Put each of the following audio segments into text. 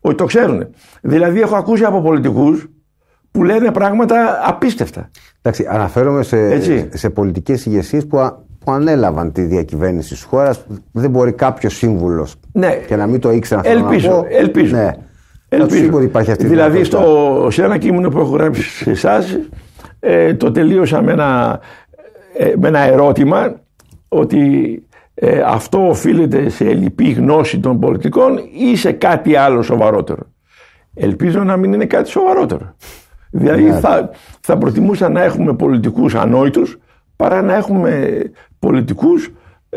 Ότι το ξέρουν. Δηλαδή, έχω ακούσει από πολιτικούς που λένε πράγματα απίστευτα. Εντάξει, αναφέρομαι σε πολιτικές ηγεσίες που ανέλαβαν τη διακυβέρνηση της χώρας. Δεν μπορεί κάποιος σύμβουλος και να μην το ήξερε αυτό. Ελπίζω. Ναι. Ελπίζω. Υπάρχει αυτή δηλαδή, σε ένα κείμενο που έχω γράψει σε εσάς, το τελείωσα με ένα ερώτημα ότι αυτό οφείλεται σε ελλειπή γνώση των πολιτικών ή σε κάτι άλλο σοβαρότερο. Ελπίζω να μην είναι κάτι σοβαρότερο. Δηλαδή θα προτιμούσα να έχουμε πολιτικούς ανόητους παρά να έχουμε πολιτικούς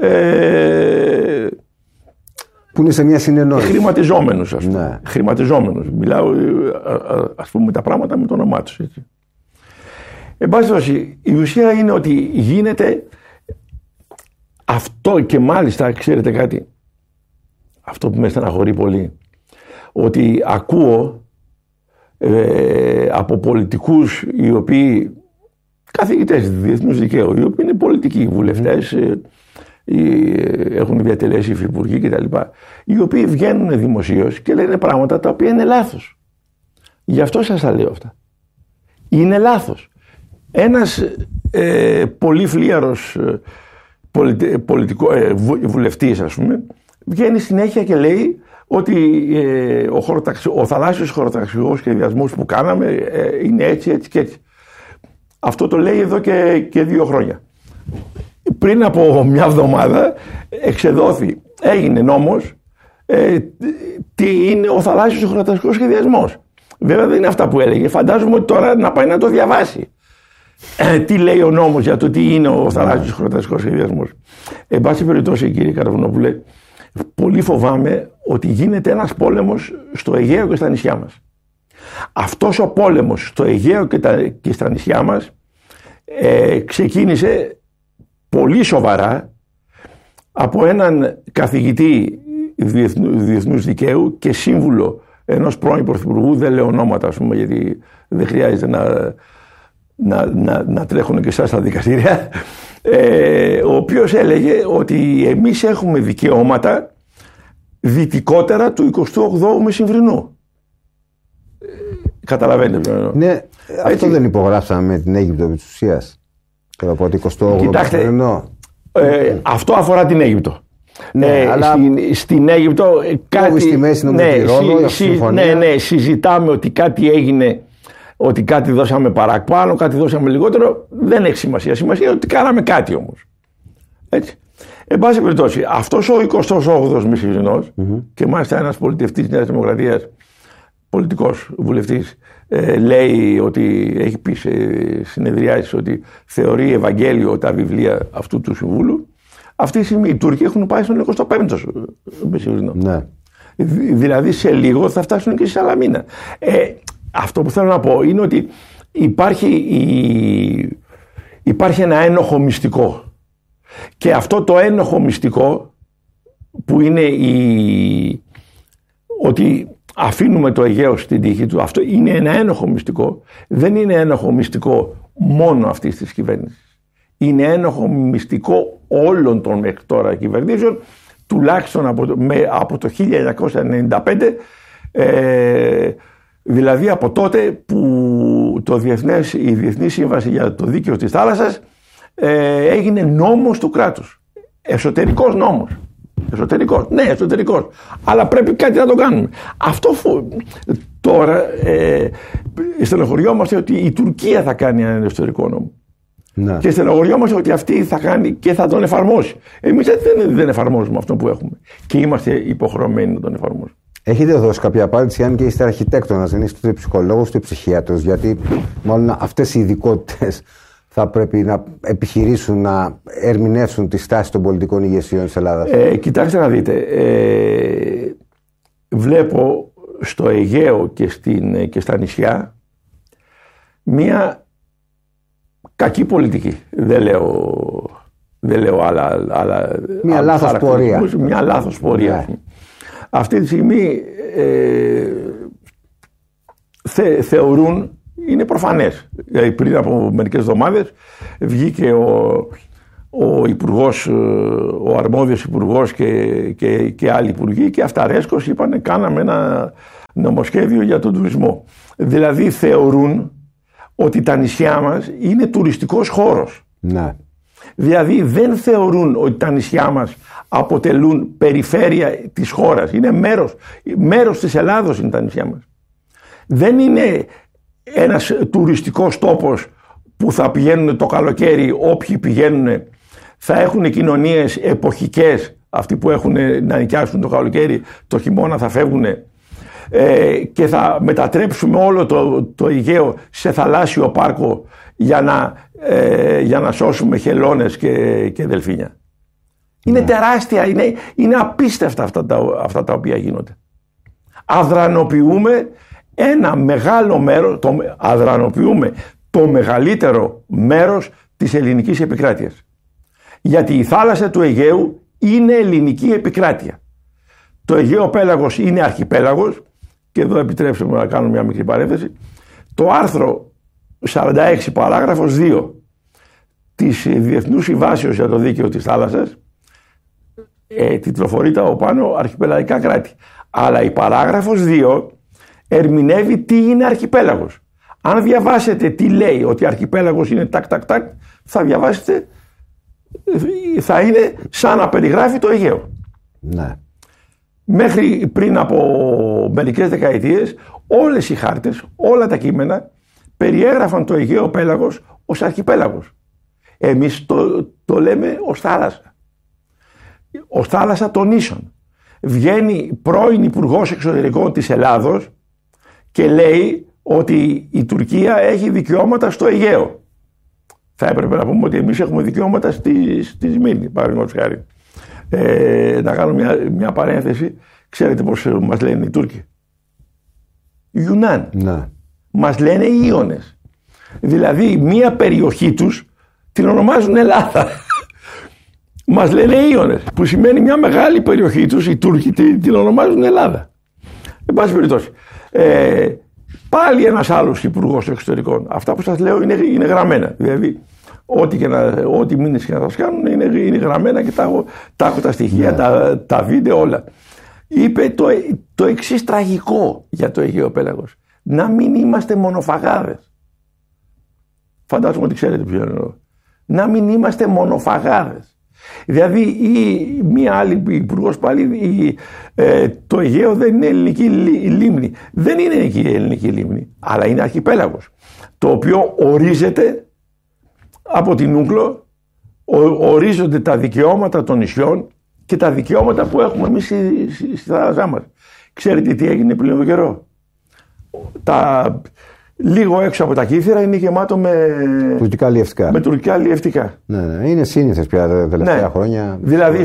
που είναι σε μια συνεννόηση. Χρηματιζόμενους, ας πούμε. Ναι. Χρηματιζόμενους. Μιλάω, ας πούμε, τα πράγματα με το όνομά τους. Έτσι. Εν πάση περιπτώσει, η ουσία είναι ότι γίνεται αυτό και μάλιστα, ξέρετε κάτι, αυτό που με στεναχωρεί πολύ, ότι ακούω από πολιτικούς οι οποίοι, καθηγητές διεθνούς δικαίου, οι οποίοι είναι πολιτικοί βουλευτές, έχουν διατελέσει υφυπουργοί κτλ. Οι οποίοι βγαίνουν δημοσίως και λένε πράγματα τα οποία είναι λάθος. Γι' αυτό σας τα λέω αυτά. Είναι λάθος. Ένας πολύ φλίαρος βουλευτής, ας πούμε, βγαίνει συνέχεια και λέει ότι ο θαλάσσιος χωροταξικός σχεδιασμός που κάναμε είναι έτσι, έτσι και έτσι. Αυτό το λέει εδώ και 2 χρόνια. Πριν από μια εβδομάδα έγινε νόμος τι είναι ο θαλάσσιος χωροταξικός σχεδιασμός. Βέβαια δεν είναι αυτά που έλεγε. Φαντάζομαι ότι τώρα να πάει να το διαβάσει. Τι λέει ο νόμος για το τι είναι ο θαλάσσιος χωροταξικός σχεδιασμός. Εν πάση περιπτώσει, κύριε Καρβουνόπουλε, πολύ φοβάμαι ότι γίνεται ένας πόλεμος στο Αιγαίο και στα νησιά μας. Αυτός ο πόλεμος στο Αιγαίο και στα νησιά μας ξεκίνησε πολύ σοβαρά από έναν καθηγητή διεθνούς δικαίου και σύμβουλο ενός πρώην πρωθυπουργού, δεν λέω ονόματα, ας πούμε, γιατί δεν χρειάζεται να τρέχουν και εσάς στα δικαστήρια, ο οποίος έλεγε ότι εμείς έχουμε δικαιώματα δυτικότερα του 28ου Μεσημβρινού. Καταλαβαίνετε. Ναι, αυτό δεν υπογράψαμε με την Αίγυπτο επί της ουσίας. Τώρα από το 28ο Μεσημβρινό. Αυτό αφορά την Αίγυπτο. Αλλά στην Αίγυπτο κάτι. Στη μέση συζητάμε ότι κάτι έγινε, ότι κάτι δώσαμε παραπάνω, κάτι δώσαμε λιγότερο. Δεν έχει σημασία. Σημασία ότι κάναμε κάτι όμως. Έτσι. Εν πάση περιπτώσει, αυτός ο 28ος Μεσημβρινός, και μάλιστα ένας πολιτευτής της Νέας Δημοκρατίας, πολιτικός βουλευτής, λέει ότι έχει πει σε συνεδριάσεις ότι θεωρεί Ευαγγέλιο τα βιβλία αυτού του συμβούλου. Αυτή τη στιγμή οι Τούρκοι έχουν πάει στον 25ο Μεσημβρινό. Ναι. Δηλαδή σε λίγο θα φτάσουν και στη Σαλαμίνα. Αυτό που θέλω να πω είναι ότι υπάρχει ένα ένοχο μυστικό. Και αυτό το ένοχο μυστικό που είναι ότι αφήνουμε το Αιγαίο στην τύχη του, αυτό είναι ένα ένοχο μυστικό. Δεν είναι ένοχο μυστικό μόνο αυτής της κυβέρνησης. Είναι ένοχο μυστικό όλων των μέχρι τώρα κυβερνήσεων, τουλάχιστον από το 1995, δηλαδή από τότε που η Διεθνή Σύμβαση για το Δίκαιο της Θάλασσας έγινε νόμος του κράτους. Εσωτερικός νόμος. Εσωτερικός. Ναι, εσωτερικός. Αλλά πρέπει κάτι να το κάνουμε. Αυτό τώρα στενοχωριόμαστε ότι η Τουρκία θα κάνει έναν εσωτερικό νόμο. Ναι. Και στενοχωριόμαστε ότι αυτή θα κάνει και θα τον εφαρμόσει. Εμείς δεν εφαρμόζουμε αυτό που έχουμε. Και είμαστε υποχρεωμένοι να τον εφαρμόσουμε. Έχετε δώσει κάποια απάντηση, αν και είστε αρχιτέκτονας, δεν είστε ψυχολόγος ούτε ψυχίατρος, γιατί μάλλον αυτές οι ειδικότητες θα πρέπει να επιχειρήσουν να ερμηνεύσουν τη στάση των πολιτικών ηγεσιών της Ελλάδας. Κοιτάξτε να δείτε. Βλέπω στο Αιγαίο και στα νησιά μία κακή πολιτική. Δεν λέω άλλα. Μια λάθος πορεία. Μια λάθος πορεία. Yeah. Αυτή τη στιγμή θεωρούν, είναι προφανές. Δηλαδή πριν από μερικές εβδομάδες βγήκε ο υπουργός, ο αρμόδιος υπουργός και άλλοι υπουργοί και αυταρέσκως είπανε κάναμε ένα νομοσχέδιο για τον τουρισμό. Δηλαδή θεωρούν ότι τα νησιά μας είναι τουριστικός χώρος. Ναι. Δηλαδή δεν θεωρούν ότι τα νησιά μας αποτελούν περιφέρεια της χώρας. Είναι μέρος της Ελλάδος είναι τα νησιά μας. Δεν είναι ένας τουριστικός τόπος που θα πηγαίνουν το καλοκαίρι, όποιοι πηγαίνουν θα έχουν κοινωνίες εποχικές, αυτοί που έχουν να νοικιάσουν το καλοκαίρι, το χειμώνα θα φεύγουν και θα μετατρέψουμε όλο το Αιγαίο σε θαλάσσιο πάρκο για να σώσουμε χελώνες και δελφίνια. Είναι τεράστια, είναι απίστευτα αυτά τα οποία γίνονται. Αδρανοποιούμε ένα μεγάλο μέρος, αδρανοποιούμε το μεγαλύτερο μέρος της ελληνικής επικράτειας. Γιατί η θάλασσα του Αιγαίου είναι ελληνική επικράτεια. Το Αιγαίο πέλαγος είναι αρχιπέλαγος και εδώ επιτρέψτε μου να κάνω μια μικρή παρένθεση. Το άρθρο 46 παράγραφος 2 της Διεθνούς Συμβάσεως για το Δίκαιο της Θάλασσας τιτλοφορείται από πάνω αρχιπελαγικά κράτη. Αλλά η παράγραφος 2 ερμηνεύει τι είναι αρχιπέλαγος. Αν διαβάσετε τι λέει ότι αρχιπέλαγος είναι τάκ, θα διαβάσετε, θα είναι σαν να περιγράφει το Αιγαίο. Ναι. Μέχρι πριν από μερικές δεκαετίες όλες οι χάρτες, όλα τα κείμενα περιέγραφαν το Αιγαίο πέλαγος ως αρχιπέλαγος. Εμείς το λέμε ως θάλασσα. Ως θάλασσα των νήσων. Βγαίνει πρώην Υπουργός Εξωτερικών της Ελλάδος και λέει ότι η Τουρκία έχει δικαιώματα στο Αιγαίο. Θα έπρεπε να πούμε ότι εμείς έχουμε δικαιώματα στη Σμύρνη, παραδείγματος χάρη. Να κάνω μια παρένθεση. Ξέρετε πώς μας λένε οι Τούρκοι? Ιουνάν. Ναι. Μας λένε Ιώνες. Δηλαδή μια περιοχή τους την ονομάζουν Ελλάδα. Μας λένε Ιώνες, που σημαίνει μια μεγάλη περιοχή τους, οι Τούρκοι την ονομάζουν Ελλάδα. Εν πάση περιπτώσει. Πάλι ένας άλλος υπουργός εξωτερικών. Αυτά που σας λέω είναι γραμμένα. Δηλαδή, ό,τι μήνες και να σας κάνουν είναι γραμμένα και τα έχω τα στοιχεία, τα βίντεο, όλα. Είπε το εξής τραγικό για το Αιγαίο πέλαγος. Να μην είμαστε μονοφαγάδες. Φαντάζομαι ότι ξέρετε ποιο εννοώ. Να μην είμαστε μονοφαγάδες. Δηλαδή μία άλλη υπουργός πάλι, το Αιγαίο δεν είναι ελληνική λίμνη. Δεν είναι ελληνική λίμνη, αλλά είναι αρχιπέλαγος. Το οποίο ορίζεται από την Ούγκλο, ορίζονται τα δικαιώματα των νησιών και τα δικαιώματα που έχουμε εμείς στη θάλασσά μας. Ξέρετε τι έγινε πριν από καιρό? Λίγο έξω από τα Κύθυρα είναι γεμάτο με τουρκικά αλλιευτικά. Ναι, είναι σύνηθες πια τα τελευταία χρόνια. Δηλαδή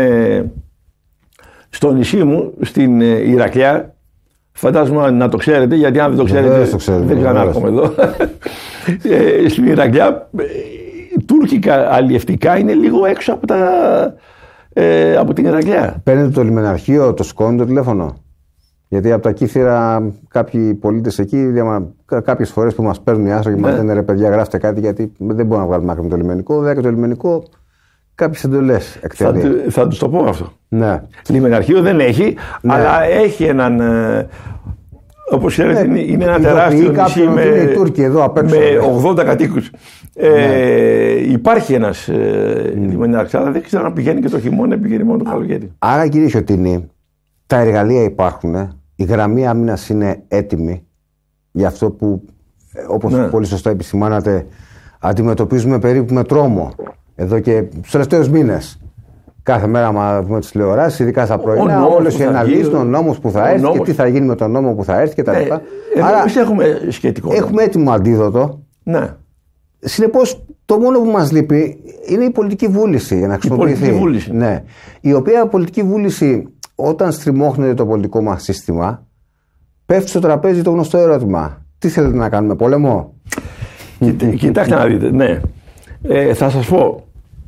στο νησί μου, στην Ηρακλιά, φαντάζομαι να το ξέρετε, γιατί αν δεν το ξέρετε δεν ξανάρχομαι εδώ. Στην Ηρακλιά τουρκικά αλλιευτικά είναι λίγο έξω από την Ηρακλιά. Παίρνετε το λιμεναρχείο, το σηκώνει το τηλέφωνο? Γιατί από τα Κύθυρα κάποιοι πολίτες εκεί, κάποιες φορές που μας παίρνουν οι άνθρωποι και μας λένε ρε παιδιά, γράφτε κάτι, γιατί δεν μπορούμε να βγάλουμε άκρη με το λιμενικό. Βέβαια και το λιμενικό κάποιες εντολές εκτελεί. Θα τους το πω αυτό. Ναι. Λιμεναρχείο δεν έχει, αλλά έχει έναν. Όπως ξέρετε, είναι ένα τεράστιο νησί με 80 κατοίκους. Υπάρχει ένας λιμενάρχης, αλλά δεν ξέρω αν πηγαίνει και το χειμώνα, πηγαίνει μόνο το καλοκαίρι. Άρα κύριε Σιωτίνη, τα εργαλεία υπάρχουν, η γραμμή άμυνας είναι έτοιμη για αυτό που, όπως πολύ σωστά επισημάνατε, αντιμετωπίζουμε περίπου με τρόμο εδώ και τους τελευταίους μήνες. Κάθε μέρα με τις τηλεοράσεις, ειδικά στα πρωινά, όλες οι αναλύσεις, ο νόμος που θα έρθει και τι θα γίνει με τον νόμο που θα έρθει κτλ. Άρα εμείς έχουμε σχετικό. Έχουμε έτοιμο αντίδοτο. Ναι. Συνεπώς, το μόνο που μας λείπει είναι η πολιτική βούληση για να χρησιμοποιηθεί. Η πολιτική βούληση. Ναι. Η οποία πολιτική βούληση, όταν στριμώχνεται το πολιτικό μας σύστημα, πέφτει στο τραπέζι το γνωστό ερώτημα. Τι θέλετε να κάνουμε, πόλεμο? Κοιτάξτε να δείτε, ναι. Θα σας πω,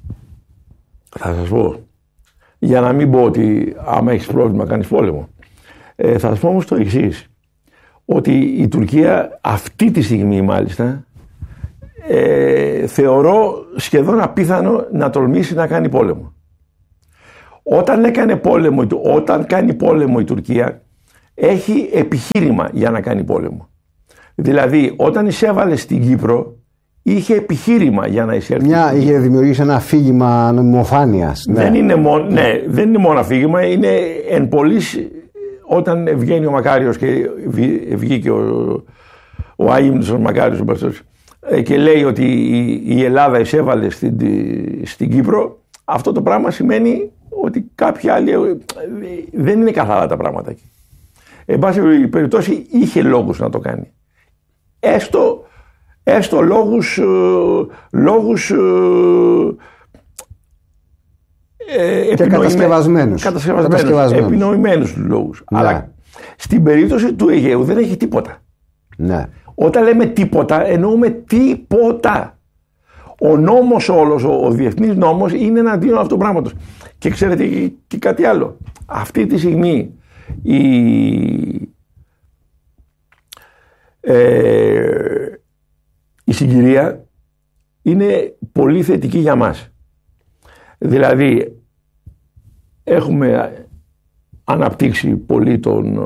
για να μην πω ότι άμα έχεις πρόβλημα κάνεις πόλεμο. Θα σας πω όμως το εξής, ότι η Τουρκία αυτή τη στιγμή μάλιστα θεωρώ σχεδόν απίθανο να τολμήσει να κάνει πόλεμο. Όταν κάνει πόλεμο η Τουρκία, έχει επιχείρημα για να κάνει πόλεμο. Δηλαδή, όταν εισέβαλε στην Κύπρο, είχε επιχείρημα για να εισέλθει. Είχε δημιουργήσει ένα αφήγημα νομιμοφάνειας. Ναι. Δεν είναι μόνο αφήγημα, είναι εν πολλής, όταν βγαίνει ο Μακάριος και βγήκε ο Αείμνητος ο Μακάριος και λέει ότι η Ελλάδα εισέβαλε στην Κύπρο, αυτό το πράγμα σημαίνει ότι κάποιοι άλλοι δεν είναι καθαρά τα πράγματα εκεί. Εν πάση περιπτώσει είχε λόγους να το κάνει. Έστω λόγους και κατασκευασμένους. Επινοημένους λόγους. Ναι. Αλλά στην περίπτωση του Αιγαίου δεν έχει τίποτα. Ναι. Όταν λέμε τίποτα, εννοούμε τίποτα. Ο νόμος όλος, ο διεθνής νόμος είναι εναντίον αυτού του πράγματος. Και ξέρετε και κάτι άλλο. Αυτή τη στιγμή η συγκυρία είναι πολύ θετική για μας. Δηλαδή έχουμε αναπτύξει πολύ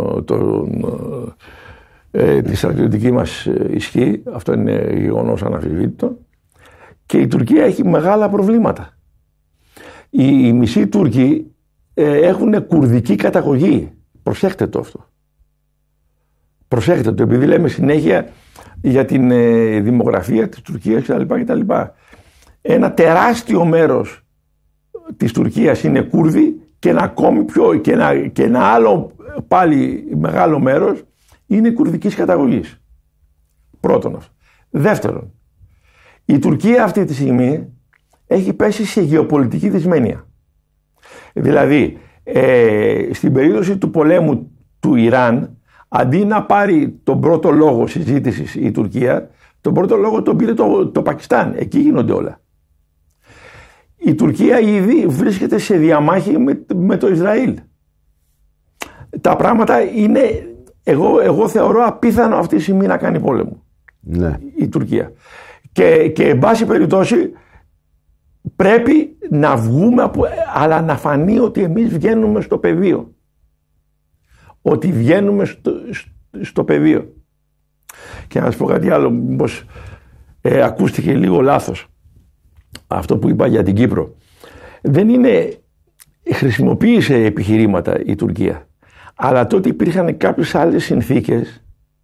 τη στρατιωτική μας ισχύ, αυτό είναι γεγονός αναμφισβήτητο, και η Τουρκία έχει μεγάλα προβλήματα. Οι μισοί Τούρκοι έχουν κουρδική καταγωγή. Προσέχτε το αυτό. Προσέχτε το, επειδή λέμε συνέχεια για την δημογραφία της Τουρκίας κτλ. Ένα τεράστιο μέρος της Τουρκίας είναι Κούρδοι και και ένα άλλο πάλι μεγάλο μέρος είναι κουρδικής καταγωγής. Πρώτον αυτό. Δεύτερον, η Τουρκία αυτή τη στιγμή έχει πέσει σε γεωπολιτική δυσμένεια. Δηλαδή, στην περίπτωση του πολέμου του Ιράν, αντί να πάρει τον πρώτο λόγο συζήτησης η Τουρκία, τον πρώτο λόγο τον πήρε το Πακιστάν. Εκεί γίνονται όλα. Η Τουρκία ήδη βρίσκεται σε διαμάχη με το Ισραήλ. Τα πράγματα είναι, εγώ θεωρώ απίθανο αυτή τη στιγμή να κάνει πόλεμο. Ναι. Η Τουρκία. Και εν πάση περιπτώσει πρέπει να βγούμε, αλλά να φανεί ότι εμείς βγαίνουμε στο πεδίο. Ότι βγαίνουμε στο πεδίο. Και να σας πω κάτι άλλο, μήπως ακούστηκε λίγο λάθος αυτό που είπα για την Κύπρο. Δεν είναι, χρησιμοποίησε επιχειρήματα η Τουρκία, αλλά τότε υπήρχαν κάποιες άλλες συνθήκες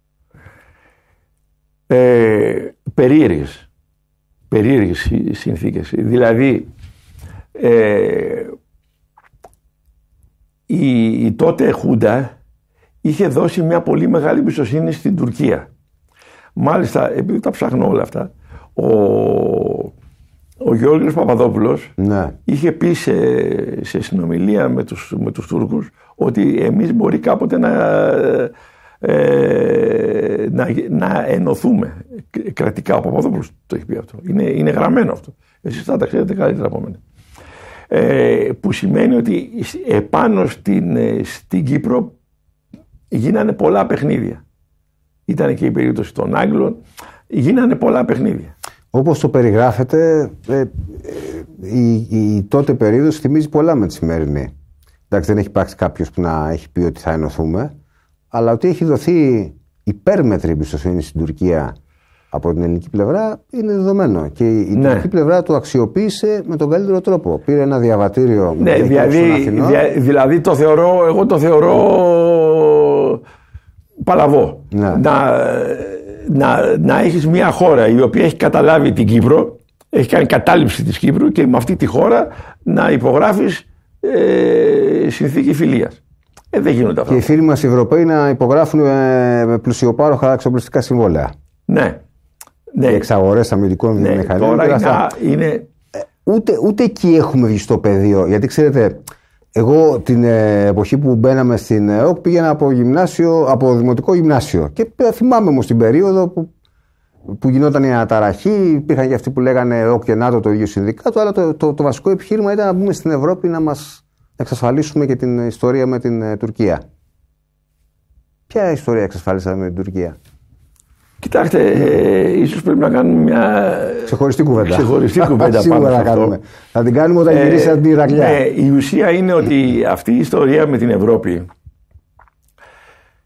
περίεργες συνθήκες. Δηλαδή η τότε Χούντα είχε δώσει μια πολύ μεγάλη εμπιστοσύνη στην Τουρκία. Μάλιστα, επειδή τα ψάχνω όλα αυτά, ο Γιώργος Παπαδόπουλος είχε πει σε συνομιλία με τους Τούρκους ότι εμείς μπορεί κάποτε να ενωθούμε κρατικά. Ο Παπαδόπουλος το έχει πει αυτό. Είναι γραμμένο αυτό. Εσείς θα τα ξέρετε καλύτερα από μένα. Που σημαίνει ότι επάνω στην Κύπρο γίνανε πολλά παιχνίδια. Ήταν και η περίπτωση των Άγγλων. Γίνανε πολλά παιχνίδια. Όπως το περιγράφετε, η τότε περίοδος θυμίζει πολλά με τη σημερινή. Εντάξει, δεν έχει υπάρξει κάποιος που να έχει πει ότι θα ενωθούμε, αλλά ότι έχει δοθεί υπέρμετρη εμπιστοσύνη στην Τουρκία από την ελληνική πλευρά είναι δεδομένο. Και η τουρκική πλευρά το αξιοποίησε με τον καλύτερο τρόπο. Πήρε ένα διαβατήριο. Ναι, δηλαδή εγώ το θεωρώ παλαβό. Ναι. Να έχεις μια χώρα η οποία έχει καταλάβει την Κύπρο, έχει κάνει κατάληψη της Κύπρου και με αυτή τη χώρα να υπογράφεις συνθήκη φιλίας. Δεν γίνονται αυτά. Και οι φίλοι μας οι Ευρωπαίοι να υπογράφουν με πλουσιοπάροχα εξοπλιστικά συμβόλαια. Ναι. Οι εξαγορές αμυντικών βιομηχανιών. Ούτε εκεί έχουμε βγει στο πεδίο. Γιατί ξέρετε, εγώ την εποχή που μπαίναμε στην ΕΟΚ πήγαινα από δημοτικό γυμνάσιο. Και θυμάμαι όμως την περίοδο που γινόταν η αναταραχή. Υπήρχαν και αυτοί που λέγανε ΕΟΚ και ΝΑΤΟ το ίδιο συνδικάτο. Αλλά το βασικό επιχείρημα ήταν να μπούμε στην Ευρώπη να μας εξασφαλίσουμε και την ιστορία με την Τουρκία. Ποια ιστορία εξασφαλίσαμε με την Τουρκία? Κοιτάξτε, ίσως πρέπει να κάνουμε μια ξεχωριστή κουβέντα πάνω σε αυτό. Θα την κάνουμε όταν γυρίσει από την Ηρακλιά. Η ουσία είναι ότι αυτή η ιστορία με την Ευρώπη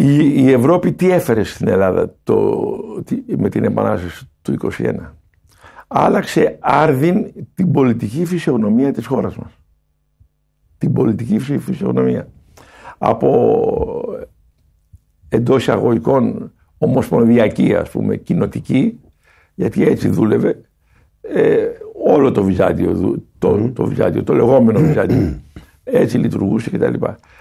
Η Ευρώπη τι έφερε στην Ελλάδα με την Επανάσταση του 1921? Άλλαξε άρδιν την πολιτική φυσιογνωμία της χώρας μας. Την πολιτική φυσιογνωμία. Από εντός εισαγωγικών ομοσπονδιακή, ας πούμε, κοινοτική, γιατί έτσι δούλευε όλο το Βυζάντιο, το Βυζάντιο, το λεγόμενο Βυζάντιο. Έτσι λειτουργούσε κτλ.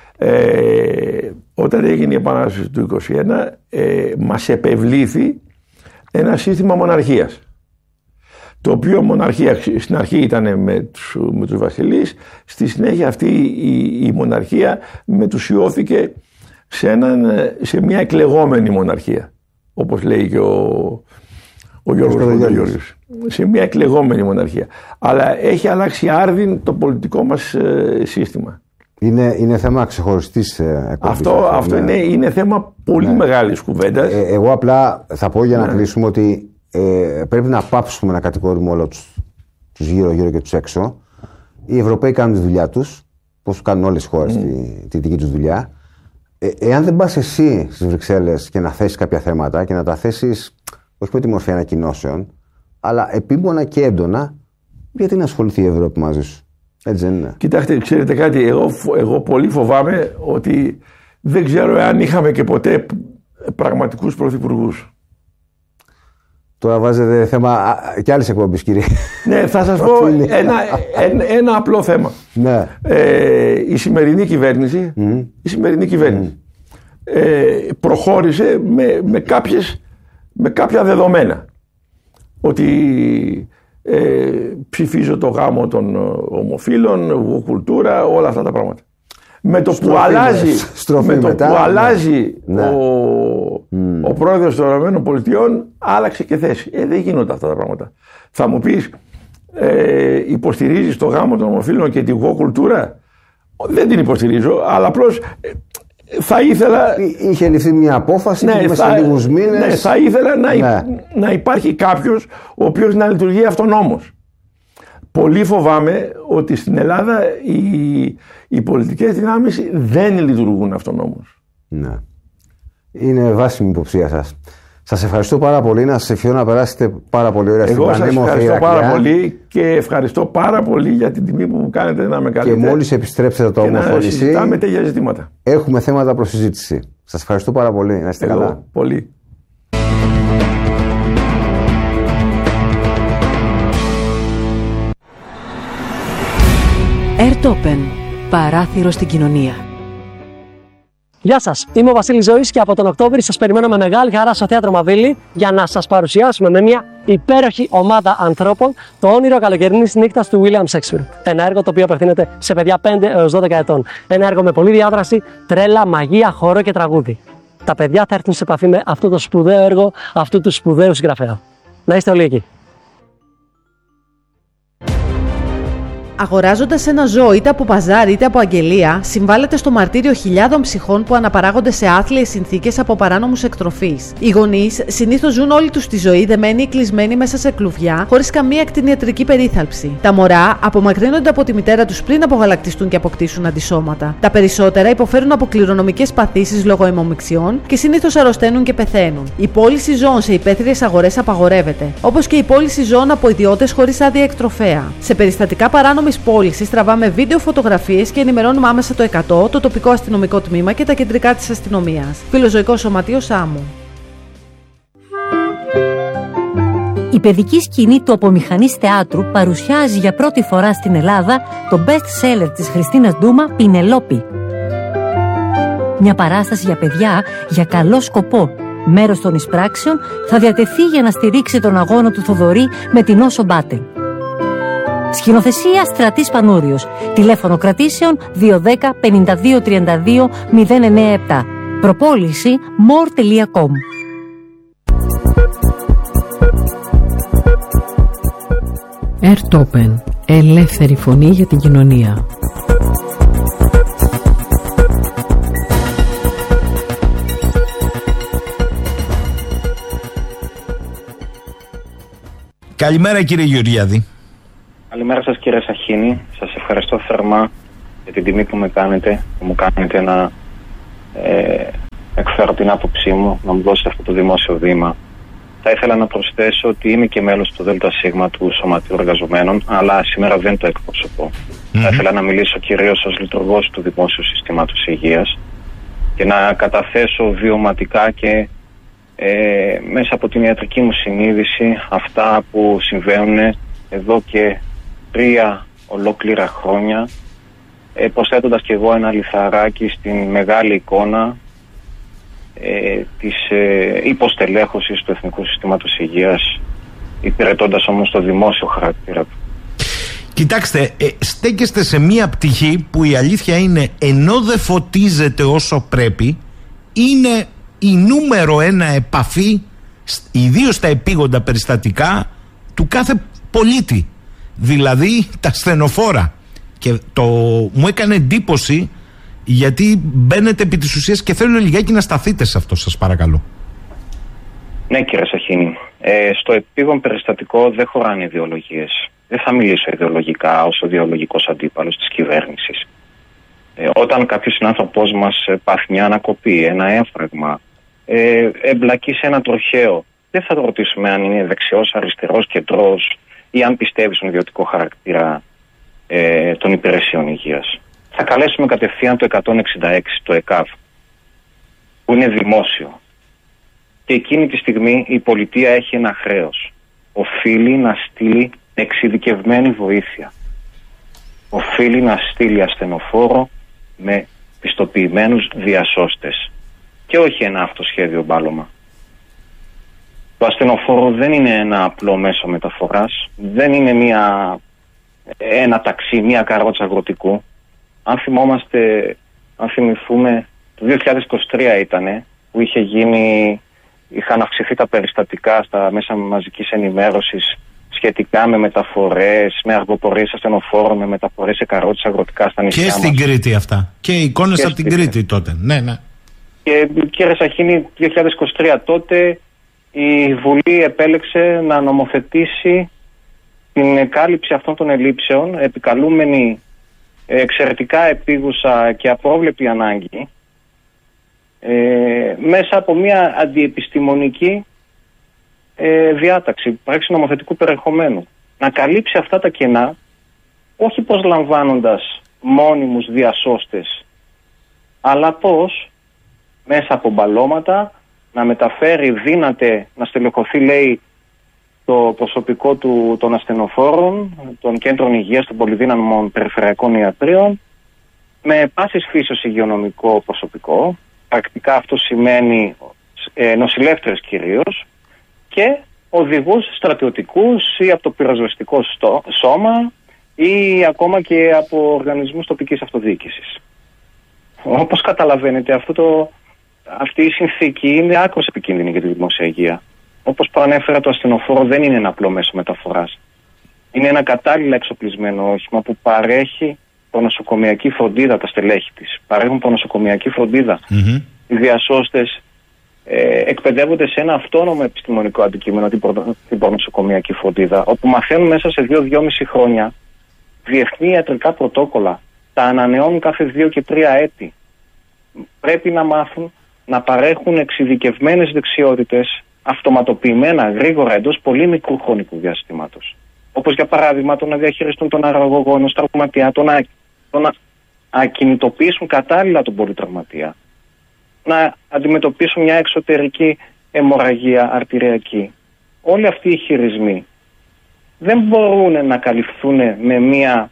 Όταν έγινε η Επανάσταση του 1921, μας επευλήθη ένα σύστημα μοναρχίας. Το οποίο μοναρχία στην αρχή ήταν με τους βασιλείς, στη συνέχεια αυτή η μοναρχία μετουσιώθηκε σε μια εκλεγόμενη μοναρχία, όπως λέει και ο Γιώργος. Σε μια εκλεγόμενη μοναρχία. Αλλά έχει αλλάξει άρδιν το πολιτικό μας σύστημα. Είναι θέμα ξεχωριστής εκπομπής. Αυτό είναι θέμα πολύ μεγάλης κουβέντας. Εγώ απλά θα πω για να κλείσουμε ότι πρέπει να πάψουμε να κατηγορούμε όλους τους γύρω-γύρω και τους έξω. Οι Ευρωπαίοι κάνουν τη δουλειά τους, όπως κάνουν όλες οι χώρες τη δική τους δουλειά. Εάν δεν πας εσύ στις Βρυξέλλες και να θέσεις κάποια θέματα και να τα θέσεις όχι με τη μορφή ανακοινώσεων, αλλά επίμονα και έντονα, γιατί να ασχοληθεί η Ευρώπη μαζί σου? Έτσι δεν είναι? Κοιτάξτε, ξέρετε κάτι, εγώ πολύ φοβάμαι ότι δεν ξέρω αν είχαμε και ποτέ πραγματικούς πρωθυπουργούς. Τώρα βάζετε θέμα και άλλες εκπομπής, κύριε. Ναι, θα σας πω ένα απλό θέμα. Ναι. Η σημερινή κυβέρνηση, προχώρησε με κάποια δεδομένα. Ότι ψηφίζω το γάμο των ομοφύλων, κουλτούρα, όλα αυτά τα πράγματα. Με το που αλλάζει ο πρόεδρος των ΗΠΑ, άλλαξε και θέση. Δεν γίνονται αυτά τα πράγματα. Θα μου πεις, υποστηρίζεις το γάμο των ομοφύλων και την κουλτούρα? Δεν την υποστηρίζω, αλλά απλώς θα ήθελα... Είχε ληφθεί μια απόφαση και μέσα σε λίγους μήνες... Ναι, θα ήθελα να υπάρχει κάποιος ο οποίος να λειτουργεί αυτονόμως. Πολύ φοβάμαι ότι στην Ελλάδα οι πολιτικές δυνάμεις δεν λειτουργούν αυτονόμως. Ναι. Είναι βάσιμη υποψία σας. Σας ευχαριστώ πάρα πολύ. Να σας ευχηθώ να περάσετε πάρα πολύ ωραία στην πανέμορφη Ηρακλεία. Εγώ σας ευχαριστώ πάρα πολύ και ευχαριστώ πάρα πολύ για την τιμή που μου κάνετε να με καλείτε. Και μόλις επιστρέψετε το όμορφο νησί, συζητάμε τέτοια ζητήματα. Έχουμε θέματα προς συζήτηση. Σας ευχαριστώ πάρα πολύ. Να είστε καλά. Πολύ. Airtopen. Παράθυρο στην κοινωνία. Γεια σας, είμαι ο Βασίλης Ζωής και από τον Οκτώβρη σας περιμένω με μεγάλη χαρά στο Θέατρο Μαβίλη για να σας παρουσιάσουμε με μια υπέροχη ομάδα ανθρώπων το όνειρο καλοκαιρινής νύχτας του William Shakespeare. Ένα έργο το οποίο απευθύνεται σε παιδιά 5 έως 12 ετών. Ένα έργο με πολλή διάδραση, τρέλα, μαγεία, χώρο και τραγούδι. Τα παιδιά θα έρθουν σε επαφή με αυτό το σπουδαίο έργο αυτού του σπουδαίου συγγραφέα. Να είστε όλοι εκεί. Αγοράζοντας ένα ζώο είτε από παζάρι είτε από αγγελία, συμβάλλεται στο μαρτύριο χιλιάδων ψυχών που αναπαράγονται σε άθλιες συνθήκες από παράνομους εκτροφείς. Οι γονείς συνήθως ζουν όλη τους τη ζωή δεμένοι ή κλεισμένοι μέσα σε κλουβιά, χωρίς καμία κτηνιατρική περίθαλψη. Τα μωρά απομακρύνονται από τη μητέρα τους πριν απογαλακτιστούν και αποκτήσουν αντισώματα. Τα περισσότερα υποφέρουν από κληρονομικές παθήσεις λόγω αιμομιξιών και συνήθως αρρωσταίνουν και πεθαίνουν. Η πώληση ζώων σε υπαίθριες αγορές απαγορεύεται, όπως και η πώληση ζώων από ιδιώτες χωρίς άδεια εκτροφέα. Σε περιστατικά παράνομης πώλησης τραβάμε βίντεο, φωτογραφίες και ενημερώνουμε άμεσα το 100, το τοπικό αστυνομικό τμήμα και τα κεντρικά της αστυνομίας. Φιλοζωικό Σωματείο Σάμου. Η παιδική σκηνή του Απομηχανής Θεάτρου παρουσιάζει για πρώτη φορά στην Ελλάδα το best seller της Χριστίνας Ντούμα, Πινελόπη. Μια παράσταση για παιδιά για καλό σκοπό. Μέρος των εισπράξεων θα διατεθεί για να στηρίξει τον αγώνα του Θοδωρή με την Όσο Μπάτελ. Σκηνοθεσία Στρατής Πανούριος. Τηλέφωνο κρατήσεων 210 52 32 097. Προπόληση more.com. Airtopen. Ελεύθερη φωνή για την κοινωνία. Καλημέρα κύριε Γεωργιάδη. Καλημέρα σας κύριε Σαχίνη. Σας ευχαριστώ θερμά για την τιμή που μου κάνετε να εκφράσω εκφέρω την άποψή μου, να μου δώσετε αυτό το δημόσιο βήμα. Θα ήθελα να προσθέσω ότι είμαι και μέλος του ΔΣ του Σωματείου Εργαζομένων, αλλά σήμερα δεν το εκπροσωπώ. Θα ήθελα να μιλήσω κυρίως ως λειτουργός του Δημόσιου Συστήματος Υγείας και να καταθέσω βιωματικά και μέσα από την ιατρική μου συνείδηση αυτά που συμβαίνουν εδώ και 3 ολόκληρα χρόνια, προσθέτοντας και εγώ ένα λιθαράκι στην μεγάλη εικόνα της υποστελέχωσης του Εθνικού Συστήματος Υγείας, υπηρετώντας όμως το δημόσιο χαρακτήρα του. Κοιτάξτε, στέκεστε σε μία πτυχή που η αλήθεια είναι, ενώ δεν φωτίζεται όσο πρέπει, είναι η νούμερο 1 επαφή, ιδίως στα επίγοντα περιστατικά, του κάθε πολίτη. Δηλαδή τα ασθενοφόρα. Και μου έκανε εντύπωση, γιατί μπαίνετε επί της ουσίας, και θέλω λιγάκι να σταθείτε σε αυτό, σας παρακαλώ. Ναι, κύριε Σαχίνη. Στο επίγον περιστατικό δεν χωράνε ιδεολογίες. Δεν θα μιλήσω ιδεολογικά ως ο ιδεολογικός αντίπαλος της κυβέρνησης. Όταν κάποιος συνάνθρωπός μας πάθει μια ανακοπή, ένα έμφραγμα, εμπλακεί σε ένα τροχαίο, δεν θα το ρωτήσουμε αν είναι δεξιός, αριστερός, κεντρός ή αν πιστεύει στον ιδιωτικό χαρακτήρα των υπηρεσιών υγείας. Θα καλέσουμε κατευθείαν το 166, το ΕΚΑΒ, που είναι δημόσιο. Και εκείνη τη στιγμή η πολιτεία έχει ένα χρέος. Οφείλει να στείλει εξειδικευμένη βοήθεια. Οφείλει να στείλει ασθενοφόρο με πιστοποιημένους διασώστες. Και όχι ένα αυτοσχέδιο μπάλωμα. Το ασθενοφόρο δεν είναι ένα απλό μέσο μεταφοράς. Δεν είναι ένα ταξί, μια καρότσα αγροτικού. Αν θυμηθούμε, το 2023 ήτανε που είχαν αυξηθεί τα περιστατικά στα μέσα μαζικής ενημέρωσης σχετικά με μεταφορές, με αργοπορίες ασθενοφόρων, με μεταφορές σε καρότσες αγροτικά στα νησιά μας. Και στην Κρήτη αυτά. Και εικόνες από την Κρήτη τότε. Ναι, ναι. Και κύριε Σαχίνη, 2023 τότε η Βουλή επέλεξε να νομοθετήσει την κάλυψη αυτών των ελλείψεων, επικαλούμενη εξαιρετικά επίγουσα και απρόβλεπτη ανάγκη, μέσα από μια αντιεπιστημονική διάταξη, πράξη νομοθετικού περιεχομένου. Να καλύψει αυτά τα κενά, όχι πως λαμβάνοντας μόνιμους διασώστες, αλλά πως μέσα από μπαλώματα να μεταφέρει, δύναται να στελεχωθεί, λέει, το προσωπικό των ασθενοφόρων, των κέντρων υγείας, των πολυδύναμων περιφερειακών ιατρείων, με πάσης φύσεως υγειονομικό προσωπικό. Πρακτικά αυτό σημαίνει νοσηλεύτρες κυρίως, και οδηγούς στρατιωτικούς ή από το πυροσβεστικό σώμα ή ακόμα και από οργανισμούς τοπικής αυτοδιοίκησης. Όπως καταλαβαίνετε, αυτή η συνθήκη είναι άκρως επικίνδυνη για τη δημόσια υγεία. Όπως προανέφερα, το ασθενοφόρο δεν είναι ένα απλό μέσο μεταφοράς. Είναι ένα κατάλληλα εξοπλισμένο όχημα που παρέχει προνοσοκομιακή φροντίδα, τα στελέχη της. Παρέχουν προνοσοκομιακή φροντίδα. Οι διασώστες εκπαιδεύονται σε ένα αυτόνομο επιστημονικό αντικείμενο, την προνοσοκομιακή φροντίδα, όπου μαθαίνουν μέσα σε 2-2,5 χρόνια διεθνή ιατρικά πρωτόκολλα. Τα ανανεώνουν κάθε 2 και 3 έτη. Πρέπει να μάθουν να παρέχουν εξειδικευμένες δεξιότητες, αυτοματοποιημένα, γρήγορα, εντός πολύ μικρού χρονικού διαστήματος. Όπως για παράδειγμα το να διαχειριστούν τον αραγωγόνο, τραυματία, το να ακινητοποιήσουν κατάλληλα τον πολυτραυματία, να αντιμετωπίσουν μια εξωτερική αιμορραγία αρτηριακή. Όλοι αυτοί οι χειρισμοί δεν μπορούν να καλυφθούν με μια,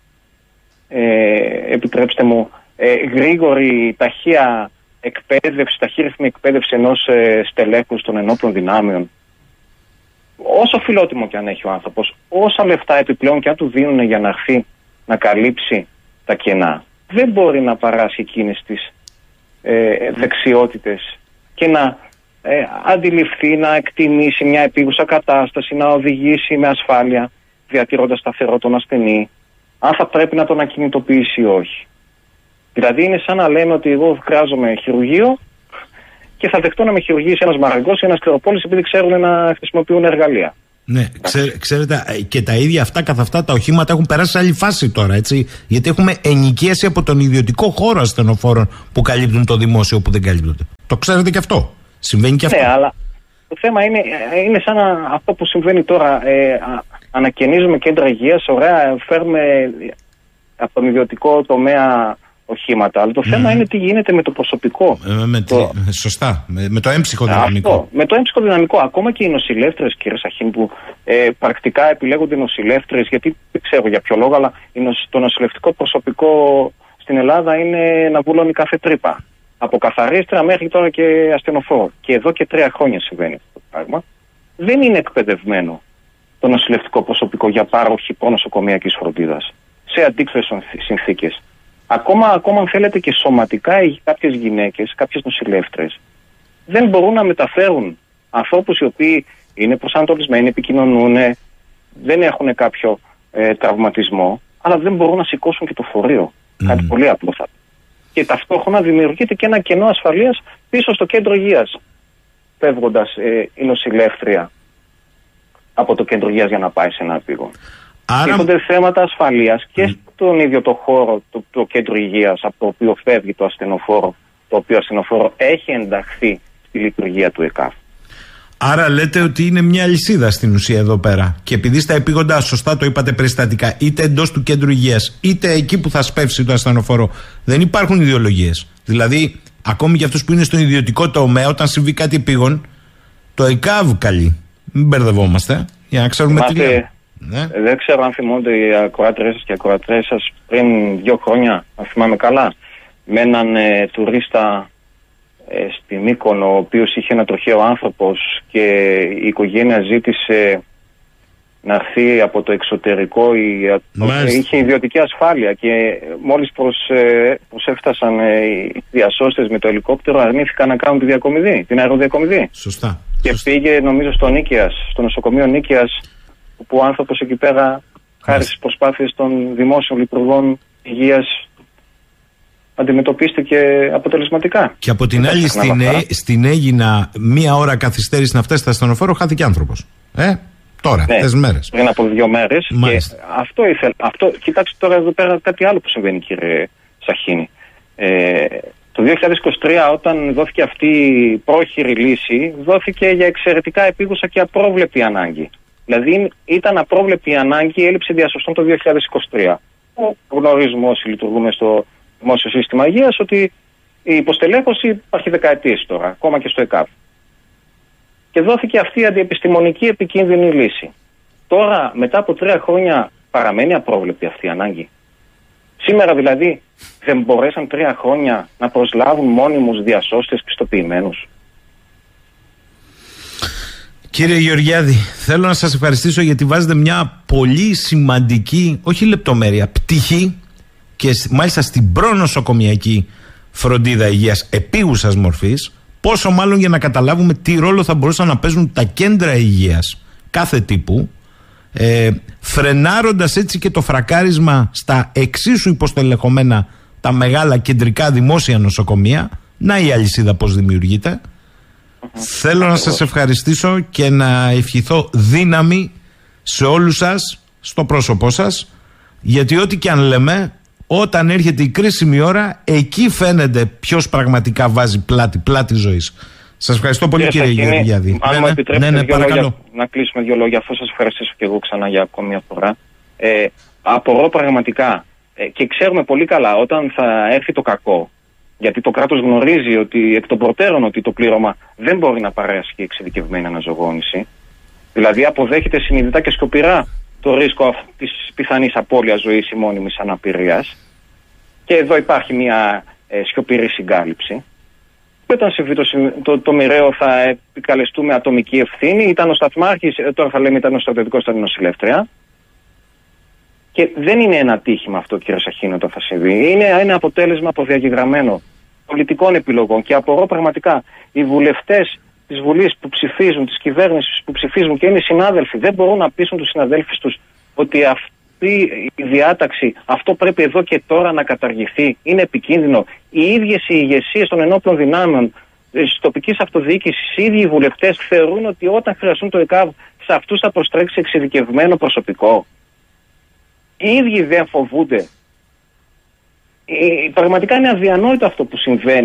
επιτρέψτε μου, γρήγορη, ταχεία εκπαίδευση, ταχύρυθμη εκπαίδευση ενός στελέχους των ενόπλων δυνάμεων. Όσο φιλότιμο και αν έχει ο άνθρωπος, όσα λεφτά επιπλέον και αν του δίνουν για να έρθει να καλύψει τα κενά, δεν μπορεί να παράσει εκείνες τις δεξιότητες και να αντιληφθεί, να εκτιμήσει μια επίγουσα κατάσταση, να οδηγήσει με ασφάλεια, διατηρώντας σταθερό τον ασθενή, αν θα πρέπει να τον ακινητοποιήσει ή όχι. Δηλαδή είναι σαν να λέμε ότι εγώ χρειάζομαι χειρουργείο και θα δεχτώ να με χειρουργήσει ένας Μαραγκός ή ένας Κληροπόλης επειδή ξέρουν να χρησιμοποιούν εργαλεία. Ναι, ξέρετε, και τα ίδια αυτά καθ' αυτά τα οχήματα έχουν περάσει σε άλλη φάση τώρα, έτσι. Γιατί έχουμε ενοικίαση από τον ιδιωτικό χώρο ασθενοφόρων που καλύπτουν το δημόσιο που δεν καλύπτονται. Το ξέρετε και αυτό. Συμβαίνει και αυτό. Ναι, αλλά το θέμα είναι σαν αυτό που συμβαίνει τώρα. Ανακαινίζουμε κέντρα υγείας, ωραία, φέρουμε από τον ιδιωτικό τομέα οχήματα. Αλλά το θέμα είναι τι γίνεται με το προσωπικό. Σωστά. Με το έμψυχο δυναμικό. Αυτό, με το έμψυχο δυναμικό. Ακόμα και οι νοσηλεύτρες, κύριε Σαχίν, που πρακτικά επιλέγονται νοσηλεύτρες, γιατί δεν ξέρω για ποιο λόγο, αλλά το νοσηλευτικό προσωπικό στην Ελλάδα είναι να βουλώνει κάθε τρύπα. Από καθαρίστρια μέχρι τώρα και ασθενοφόρο. Και εδώ και 3 χρόνια συμβαίνει αυτό το πράγμα. Δεν είναι εκπαιδευμένο το νοσηλευτικό προσωπικό για πάροχη προνοσοκομιακής φροντίδας σε αντίξωες συνθήκες. Ακόμα αν θέλετε και σωματικά, κάποιες γυναίκες, κάποιες νοσηλεύτρες δεν μπορούν να μεταφέρουν ανθρώπους οι οποίοι είναι προσανατολισμένοι, επικοινωνούν, δεν έχουν κάποιο τραυματισμό, αλλά δεν μπορούν να σηκώσουν και το φορείο. Κάτι πολύ απλό. Και ταυτόχρονα δημιουργείται και ένα κενό ασφαλείας πίσω στο κέντρο υγείας, φεύγοντας η νοσηλεύτρια από το κέντρο υγείας για να πάει σε ένα επίγον. Τίθονται θέματα ασφαλείας και στον ίδιο το χώρο, το κέντρο υγείας από το οποίο φεύγει το ασθενοφόρο, το οποίο ασθενοφόρο έχει ενταχθεί στη λειτουργία του ΕΚΑΒ. Άρα λέτε ότι είναι μια αλυσίδα στην ουσία εδώ πέρα. Και επειδή στα επίγοντα, σωστά το είπατε περιστατικά, είτε εντός του κέντρου υγείας, είτε εκεί που θα σπεύσει το ασθενοφόρο, δεν υπάρχουν ιδεολογίες. Δηλαδή, ακόμη και αυτούς που είναι στον ιδιωτικό τομέα, όταν συμβεί κάτι επίγον, το ΕΚΑΒ καλεί. Μην μπερδευόμαστε, για να ξέρουμε τι λέμε. Ναι. Δεν ξέρω αν θυμούνται οι ακροάτρες σας και οι ακροατρές σας πριν 2 χρόνια, αν θυμάμαι καλά, με έναν τουρίστα στη Μύκονο, ο οποίος είχε ένα τροχαίο άνθρωπος και η οικογένεια ζήτησε να έρθει από το εξωτερικό, είχε ιδιωτική ασφάλεια και μόλις προσέφτασαν οι διασώστες με το ελικόπτερο, αρνήθηκαν να κάνουν την αεροδιακομιδή. Σωστά. Και πήγε νομίζω στο νοσοκομείο Νίκαιας, που ο άνθρωπος εκεί πέρα, χάρη στις προσπάθειες των δημόσιων λειτουργών υγείας, αντιμετωπίστηκε αποτελεσματικά. Και από την άλλη, στην Αίγινα, 1 ώρα καθυστέρηση να φτάσει στο ασθενοφόρο, χάθηκε άνθρωπος. Τώρα, αυτές μέρες. Πριν από 2 μέρες. Και αυτό ήθελα. Κοιτάξτε τώρα εδώ πέρα κάτι άλλο που συμβαίνει, κύριε Σαχίνη. Το 2023, όταν δόθηκε αυτή η πρόχειρη λύση, δόθηκε για εξαιρετικά επίγουσα και απρόβλεπτη ανάγκη. Δηλαδή ήταν απρόβλεπτη η ανάγκη έλλειψη διασωστών το 2023. Γνωρίζουμε όσοι λειτουργούμε στο δημόσιο σύστημα υγείας ότι η υποστελέχωση υπάρχει δεκαετίες τώρα, ακόμα και στο ΕΚΑΒ. Και δόθηκε αυτή η αντιεπιστημονική επικίνδυνη λύση. Τώρα, μετά από 3 χρόνια, παραμένει απρόβλεπτη αυτή η ανάγκη. Σήμερα δηλαδή δεν μπορέσαν 3 χρόνια να προσλάβουν μόνιμους διασώστες πιστοποιημένους. Κύριε Γεωργιάδη, θέλω να σας ευχαριστήσω γιατί βάζετε μια πολύ σημαντική, όχι λεπτομέρεια, πτυχή και μάλιστα στην προνοσοκομιακή φροντίδα υγείας επίγουσας μορφής, πόσο μάλλον για να καταλάβουμε τι ρόλο θα μπορούσαν να παίζουν τα κέντρα υγείας κάθε τύπου, φρενάροντας έτσι και το φρακάρισμα στα εξίσου υποστελεχωμένα τα μεγάλα κεντρικά δημόσια νοσοκομεία. Να η αλυσίδα πώς δημιουργείται. Θέλω να σας ευχαριστήσω και να ευχηθώ δύναμη σε όλους σας, στο πρόσωπό σας, γιατί ό,τι και αν λέμε, όταν έρχεται η κρίσιμη ώρα, εκεί φαίνεται ποιος πραγματικά βάζει πλάτη ζωής. Σας ευχαριστώ πολύ, κύριε Γεωργιάδη. Αν μου επιτρέπετε να κλείσουμε 2 λόγια, αφού σας ευχαριστήσω και εγώ ξανά για ακόμη μια φορά. Απορώ πραγματικά και ξέρουμε πολύ καλά όταν θα έρθει το κακό, γιατί το κράτος γνωρίζει ότι εκ των προτέρων ότι το πλήρωμα δεν μπορεί να παράσχει εξειδικευμένη αναζωογόνηση. Δηλαδή αποδέχεται συνειδητά και σκοπηρά το ρίσκο της πιθανής απώλειας ζωής ή μόνιμης αναπηρίας. Και εδώ υπάρχει μια σιωπηρή συγκάλυψη. Και όταν συμβεί το μοιραίο θα επικαλεστούμε ατομική ευθύνη. Ήταν ο σταθμάρχης, τώρα θα λέμε ήταν ο στρατιωτικός, ήταν η νοσηλεύτρια. Και δεν είναι ένα τύχημα αυτό, κύριε Σαχίνη, όταν θα συμβεί. Είναι ένα αποτέλεσμα προδιαγεγραμμένο πολιτικών επιλογών. Και απορώ πραγματικά οι βουλευτές της Βουλής που ψηφίζουν, της κυβέρνησης που ψηφίζουν και είναι συνάδελφοι, δεν μπορούν να πείσουν τους συναδέλφους τους ότι αυτή η διάταξη, αυτό πρέπει εδώ και τώρα να καταργηθεί. Είναι επικίνδυνο. Οι ίδιες οι ηγεσίες των ενόπλων δυνάμεων της τοπικής αυτοδιοίκησης, οι ίδιοι οι βουλευτές θεωρούν ότι όταν χρειαστούν το ΕΚΑΒ, σε αυτούς θα προστρέξει εξειδικευμένο προσωπικό. Οι ίδιοι δεν φοβούνται. Πραγματικά είναι αδιανόητο αυτό που συμβαίνει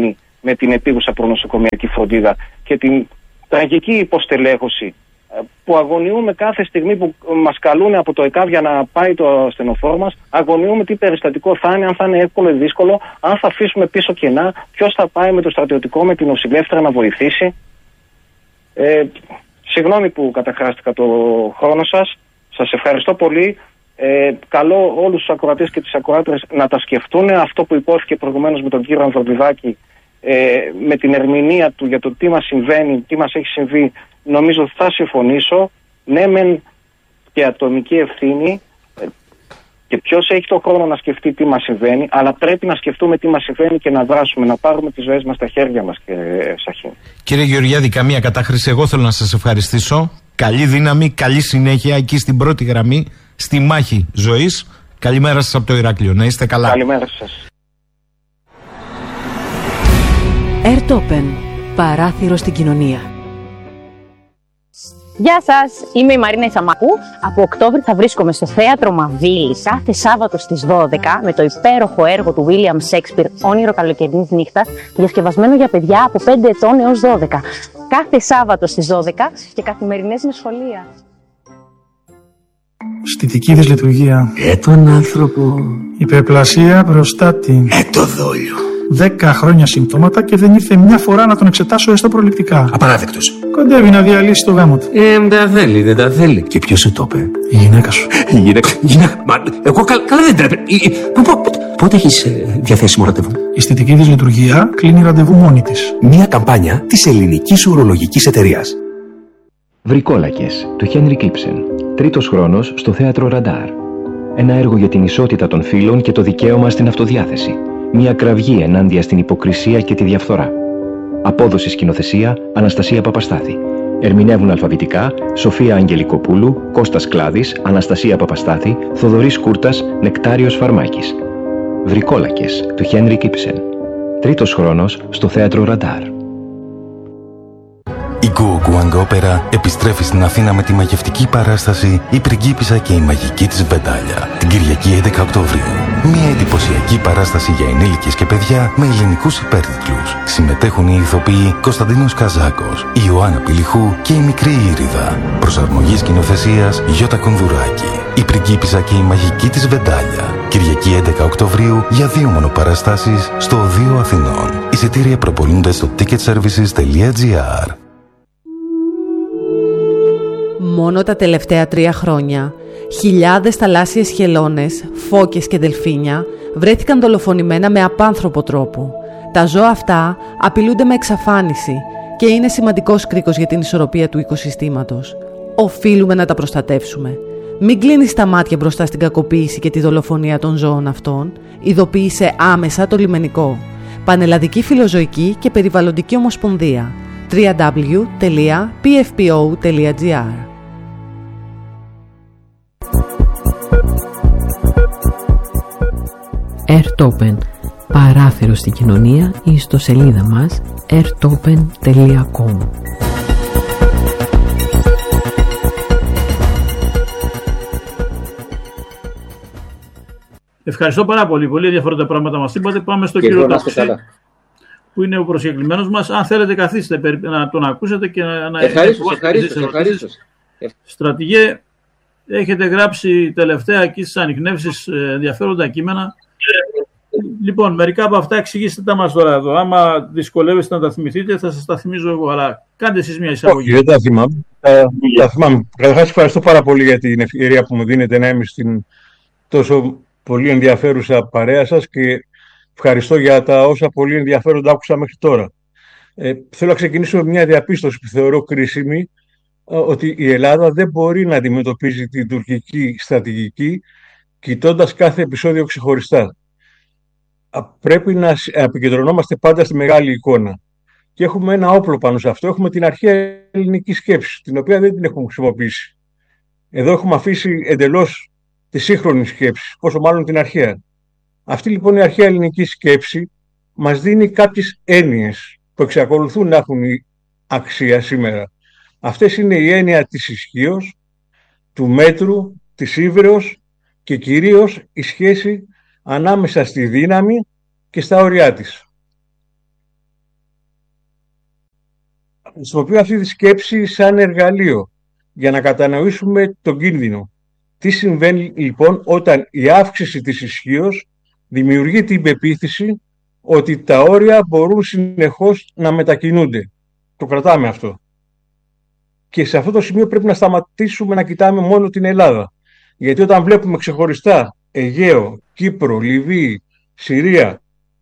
με την επίγουσα προνοσοκομιακή φροντίδα και την τραγική υποστελέχωση που αγωνιούμε κάθε στιγμή που μας καλούν από το ΕΚΑΒ για να πάει το ασθενοφόρο μας. Αγωνιούμε τι περιστατικό θα είναι, αν θα είναι εύκολο ή δύσκολο, αν θα αφήσουμε πίσω κενά, ποιος θα πάει με το στρατιωτικό, με την νοσηλεύτρια να βοηθήσει. Συγγνώμη που καταχράστηκα το χρόνο σας. Σας ευχαριστώ πολύ. Καλώ όλους τους ακροατές και τις ακροάτρες να τα σκεφτούν. Αυτό που υπόθηκε προηγουμένως με τον κύριο Ανδρουλιδάκη, με την ερμηνεία του για το τι μας συμβαίνει, τι μας έχει συμβεί, νομίζω θα συμφωνήσω. Ναι, μεν και ατομική ευθύνη και ποιος έχει το χρόνο να σκεφτεί τι μας συμβαίνει, αλλά πρέπει να σκεφτούμε τι μας συμβαίνει και να δράσουμε, να πάρουμε τις ζωές μας στα χέρια μας, κύριε Σαχίν. Κύριε Γεωργιάδη, καμία κατάχρηση. Εγώ θέλω να σας ευχαριστήσω. Καλή δύναμη, καλή συνέχεια εκεί στην πρώτη γραμμή, στη μάχη ζωής. Καλημέρα σας από το Ηράκλειο. Να είστε καλά. Καλημέρα σας. Airtopen. Παράθυρο στην κοινωνία. Γεια σας, είμαι η Μαρίνα Ισαμακού. Από Οκτώβρη θα βρίσκομαι στο Θέατρο Μαβίλη κάθε Σάββατο στις 12 με το υπέροχο έργο του William Shakespeare «Όνειρο καλοκαιρινής νύχτας», διασκευασμένο για παιδιά από 5 ετών έως 12. Κάθε Σάββατο στις 12 και καθημερινές με σχολεία. Στιτική δυσλειτουργία. Τον άνθρωπο. Υπερπλασία προστάτη. Το δόλιο. 10 χρόνια συμπτώματα και δεν ήρθε μια φορά να τον εξετάσω έστω προληπτικά. Απαράδεκτος. Κοντεύει να διαλύσει το γάμο του. Δεν τα θέλει. Και ποιος σου το είπε? Η γυναίκα σου. Η γυναίκα. Μα εγώ καλά δεν τρέπε. Πότε έχεις διαθέσιμο ραντεβού? Η στιτική δυσλειτουργία κλείνει ραντεβού μόνη της. Μια καμπάνια της ελληνικής ουρολογικής εταιρείας. Βρικόλακες, του Χένρικ Ήψεν. Τρίτος χρόνος στο θέατρο Ραντάρ. Ένα έργο για την ισότητα των φύλων και το δικαίωμα στην αυτοδιάθεση. Μια κραυγή ενάντια στην υποκρισία και τη διαφθορά. Απόδοση σκηνοθεσία Αναστασία Παπαστάθη. Ερμηνεύουν αλφαβητικά Σοφία Αγγελικοπούλου, Κώστας Κλάδης, Αναστασία Παπαστάθη, Θοδωρής Κούρτας, Νεκτάριος Φαρμάκης. Βρικόλακες, του Χένρικ Ήψεν. Τρίτος χρόνος στο θέατρο Ραντάρ. Η Γκουογκουάνγκ Όπερα επιστρέφει στην Αθήνα με τη μαγευτική παράσταση «Η πριγκίπισσα και η μαγική της Βεντάλια» την Κυριακή 11 Οκτωβρίου. Μια εντυπωσιακή παράσταση για ενήλικες και παιδιά με ελληνικούς υπέρτιτλους. Συμμετέχουν οι ηθοποιοί Κωνσταντίνος Καζάκος, η Ιωάννα Πηλιχού και η μικρή Ήριδα. Προσαρμογή σκηνοθεσίας Γιώτα Κονδουράκη. «Η πριγκίπισσα και η μαγική της Βεντάλια». Κυριακή 11 Οκτωβρίου για 2 μονοπαραστάσεις στο Οδείο Αθηνών. Εισιτήρια προπολούνται στο ticketservices.gr. Μόνο τα τελευταία 3 χρόνια, χιλιάδες θαλάσσιες χελώνες, φώκες και δελφίνια βρέθηκαν δολοφονημένα με απάνθρωπο τρόπο. Τα ζώα αυτά απειλούνται με εξαφάνιση και είναι σημαντικός κρίκος για την ισορροπία του οικοσυστήματος. Οφείλουμε να τα προστατεύσουμε. Μην κλείνεις τα μάτια μπροστά στην κακοποίηση και τη δολοφονία των ζώων αυτών. Ειδοποίησε άμεσα το λιμενικό. Πανελλαδική Φιλοζωική και Περιβαλλοντική Ομοσπονδία. www.pfpo.gr. Airtopen. Παράθυρο στην κοινωνία ή στο σελίδα μας airtopen.com. Ευχαριστώ πάρα πολύ. Πολύ ενδιαφέροντα πράγματα μας είπατε. Πάμε στον κύριο Ταξί, που είναι ο προσκεκλημένος μας. Αν θέλετε καθίστε να τον ακούσετε και να... Ευχαριστώ. Στρατηγέ, έχετε γράψει τελευταία εκεί στις ανιχνεύσεις ενδιαφέροντα κείμενα. Λοιπόν, μερικά από αυτά εξηγήστε τα μας τώρα εδώ. Άμα δυσκολεύεστε να τα θυμηθείτε, θα σας τα θυμίζω εγώ. Αλλά κάντε εσείς μια εισαγωγή. Όχι, δεν τα θυμάμαι. Τα θυμάμαι. Καταρχάς, ευχαριστώ πάρα πολύ για την ευκαιρία που μου δίνετε να είμαι στην τόσο πολύ ενδιαφέρουσα παρέα σας και ευχαριστώ για τα όσα πολύ ενδιαφέροντα άκουσα μέχρι τώρα. Θέλω να ξεκινήσω με μια διαπίστωση που θεωρώ κρίσιμη, ότι η Ελλάδα δεν μπορεί να αντιμετωπίζει την τουρκική στρατηγική κοιτώντας κάθε επεισόδιο ξεχωριστά. Πρέπει να επικεντρωνόμαστε πάντα στη μεγάλη εικόνα. Και έχουμε ένα όπλο πάνω σε αυτό. Έχουμε την αρχαία ελληνική σκέψη, την οποία δεν την έχουμε χρησιμοποιήσει. Εδώ έχουμε αφήσει εντελώς τη σύγχρονη σκέψη, πόσο μάλλον την αρχαία. Αυτή λοιπόν η αρχαία ελληνική σκέψη μας δίνει κάποιες έννοιες που εξακολουθούν να έχουν αξία σήμερα. Αυτές είναι η έννοια της ισχύος, του μέτρου, της ύβρεως και κυρίως η σχέση ανάμεσα στη δύναμη και στα όρια της. χρησιμοποιώ αυτή τη σκέψη σαν εργαλείο για να κατανοήσουμε τον κίνδυνο. Τι συμβαίνει λοιπόν όταν η αύξηση της ισχύως δημιουργεί την πεποίθηση ότι τα όρια μπορούν συνεχώς να μετακινούνται. Το κρατάμε αυτό. Και σε αυτό το σημείο πρέπει να σταματήσουμε να κοιτάμε μόνο την Ελλάδα. Γιατί όταν βλέπουμε ξεχωριστά Αιγαίο, Κύπρο, Λιβύη, Συρία,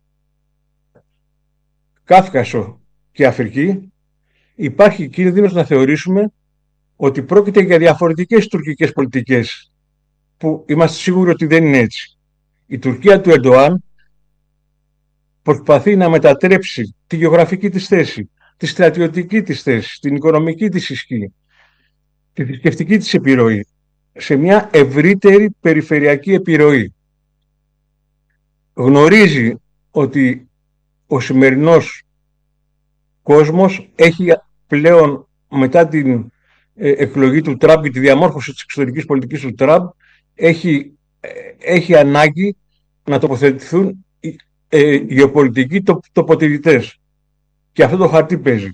Κάφκασο και Αφρική, υπάρχει κίνδυνος να θεωρήσουμε ότι πρόκειται για διαφορετικές τουρκικές πολιτικές, που είμαστε σίγουροι ότι δεν είναι έτσι. Η Τουρκία του Ερντοάν προσπαθεί να μετατρέψει τη γεωγραφική της θέση, τη στρατιωτική της θέση, την οικονομική της ισχύ, τη θρησκευτική της επιρροή, σε μια ευρύτερη περιφερειακή επιρροή. Γνωρίζει ότι ο σημερινός κόσμος έχει πλέον, μετά την εκλογή του Τραμπ και τη διαμόρφωση της εξωτερικής πολιτικής του Τραμπ, έχει ανάγκη να τοποθετηθούν γεωπολιτικοί τοποθετητές. Και αυτό το χαρτί παίζει.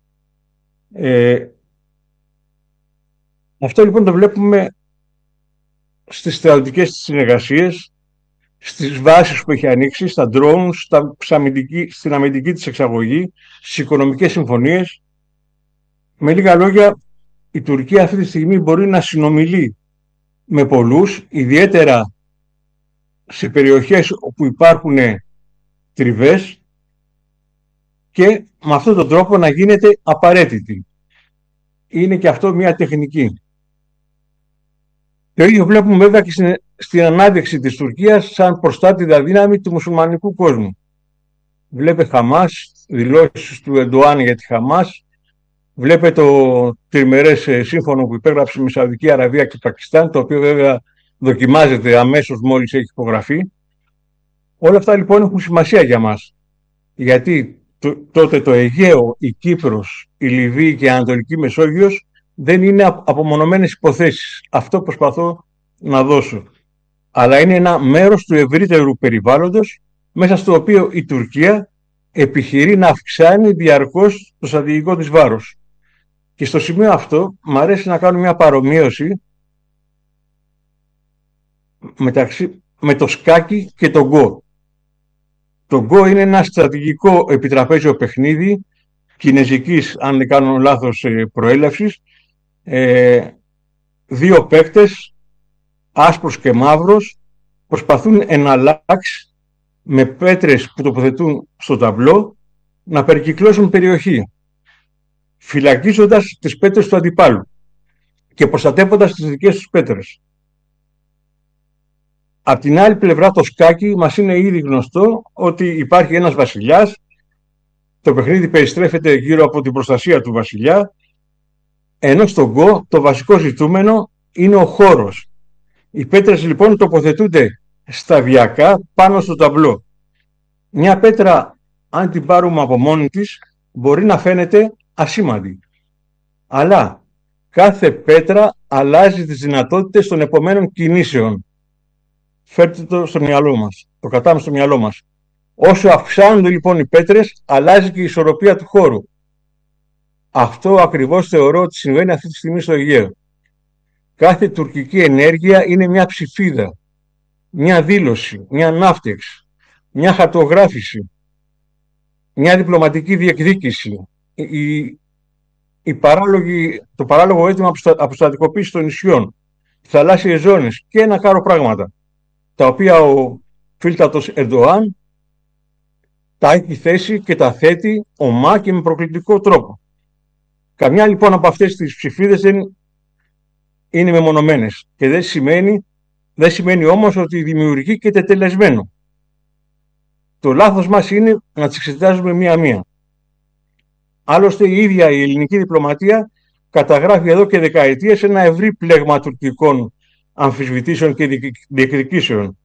Αυτό λοιπόν το βλέπουμε στις στρατιωτικές συνεργασίες, στις βάσεις που έχει ανοίξει, στα drones, στην αμυντική της εξαγωγή, στις οικονομικές συμφωνίες. Με λίγα λόγια, η Τουρκία αυτή τη στιγμή μπορεί να συνομιλεί με πολλούς, ιδιαίτερα σε περιοχές όπου υπάρχουν τριβές, και με αυτόν τον τρόπο να γίνεται απαραίτητη. Είναι και αυτό μια τεχνική. Το ίδιο βλέπουμε βέβαια και στην ανάδειξη της Τουρκίας σαν προστάτηδα δύναμη του μουσουλμανικού κόσμου. Βλέπε Χαμάς, δηλώσεις του Ερντοάν για τη Χαμάς, βλέπε το τριμερές σύμφωνο που υπέγραψε με Σαουδική Αραβία και Πακιστάν, το οποίο βέβαια δοκιμάζεται αμέσως μόλις έχει υπογραφεί. Όλα αυτά λοιπόν έχουν σημασία για μας. Γιατί τότε το Αιγαίο, η Κύπρος, η Λιβύη και η Ανατολική Μεσόγειος δεν είναι απομονωμένες υποθέσεις. Αυτό προσπαθώ να δώσω. Αλλά είναι ένα μέρος του ευρύτερου περιβάλλοντος, μέσα στο οποίο η Τουρκία επιχειρεί να αυξάνει διαρκώς το στρατηγικό της βάρος. Και στο σημείο αυτό μου αρέσει να κάνω μια παρομοίωση με το σκάκι και το γκο. Το γκο είναι ένα στρατηγικό επιτραπέζιο παιχνίδι κινεζικής, αν δεν κάνω λάθος, προέλευσης. Δύο παίκτες, άσπρος και μαύρος, προσπαθούν εναλλάξει με πέτρες που τοποθετούν στο ταμπλό να περικυκλώσουν περιοχή, φυλακίζοντας τις πέτρες του αντιπάλου και προστατεύοντας τις δικές τους πέτρες. Απ' την άλλη πλευρά το σκάκι μας είναι ήδη γνωστό ότι υπάρχει ένας βασιλιάς, το παιχνίδι περιστρέφεται γύρω από την προστασία του βασιλιά, ενώ στο γκο το βασικό ζητούμενο είναι ο χώρος. Οι πέτρες λοιπόν τοποθετούνται σταδιακά πάνω στο ταμπλό. Μια πέτρα, αν την πάρουμε από μόνη της, μπορεί να φαίνεται ασήμαντη. Αλλά κάθε πέτρα αλλάζει τις δυνατότητες των επομένων κινήσεων. Φέρτε το στο μυαλό μας, το κρατάμε στο μυαλό μας. Όσο αυξάνονται λοιπόν οι πέτρες, αλλάζει και η ισορροπία του χώρου. Αυτό ακριβώς θεωρώ ότι συμβαίνει αυτή τη στιγμή στο Αιγαίο. Κάθε τουρκική ενέργεια είναι μια ψηφίδα, μια δήλωση, μια ναύτεξ, μια χαρτογράφηση, μια διπλωματική διεκδίκηση, το παράλογο αίτημα αποστατικοποίησης των νησιών, θαλάσσιες ζώνες και ένα κάρο πράγματα, τα οποία ο φίλτατος Ερντοάν τα έχει θέσει και τα θέτει ομά και με προκλητικό τρόπο. Καμιά λοιπόν από αυτές τις ψηφίδες δεν είναι μεμονωμένες και δεν σημαίνει όμως ότι δημιουργεί και τετελεσμένο. Το λάθος μας είναι να τις εξετάζουμε μία-μία. Άλλωστε η ίδια η ελληνική διπλωματία καταγράφει εδώ και δεκαετίες ένα ευρύ πλέγμα τουρκικών αμφισβητήσεων και διεκδικήσεων.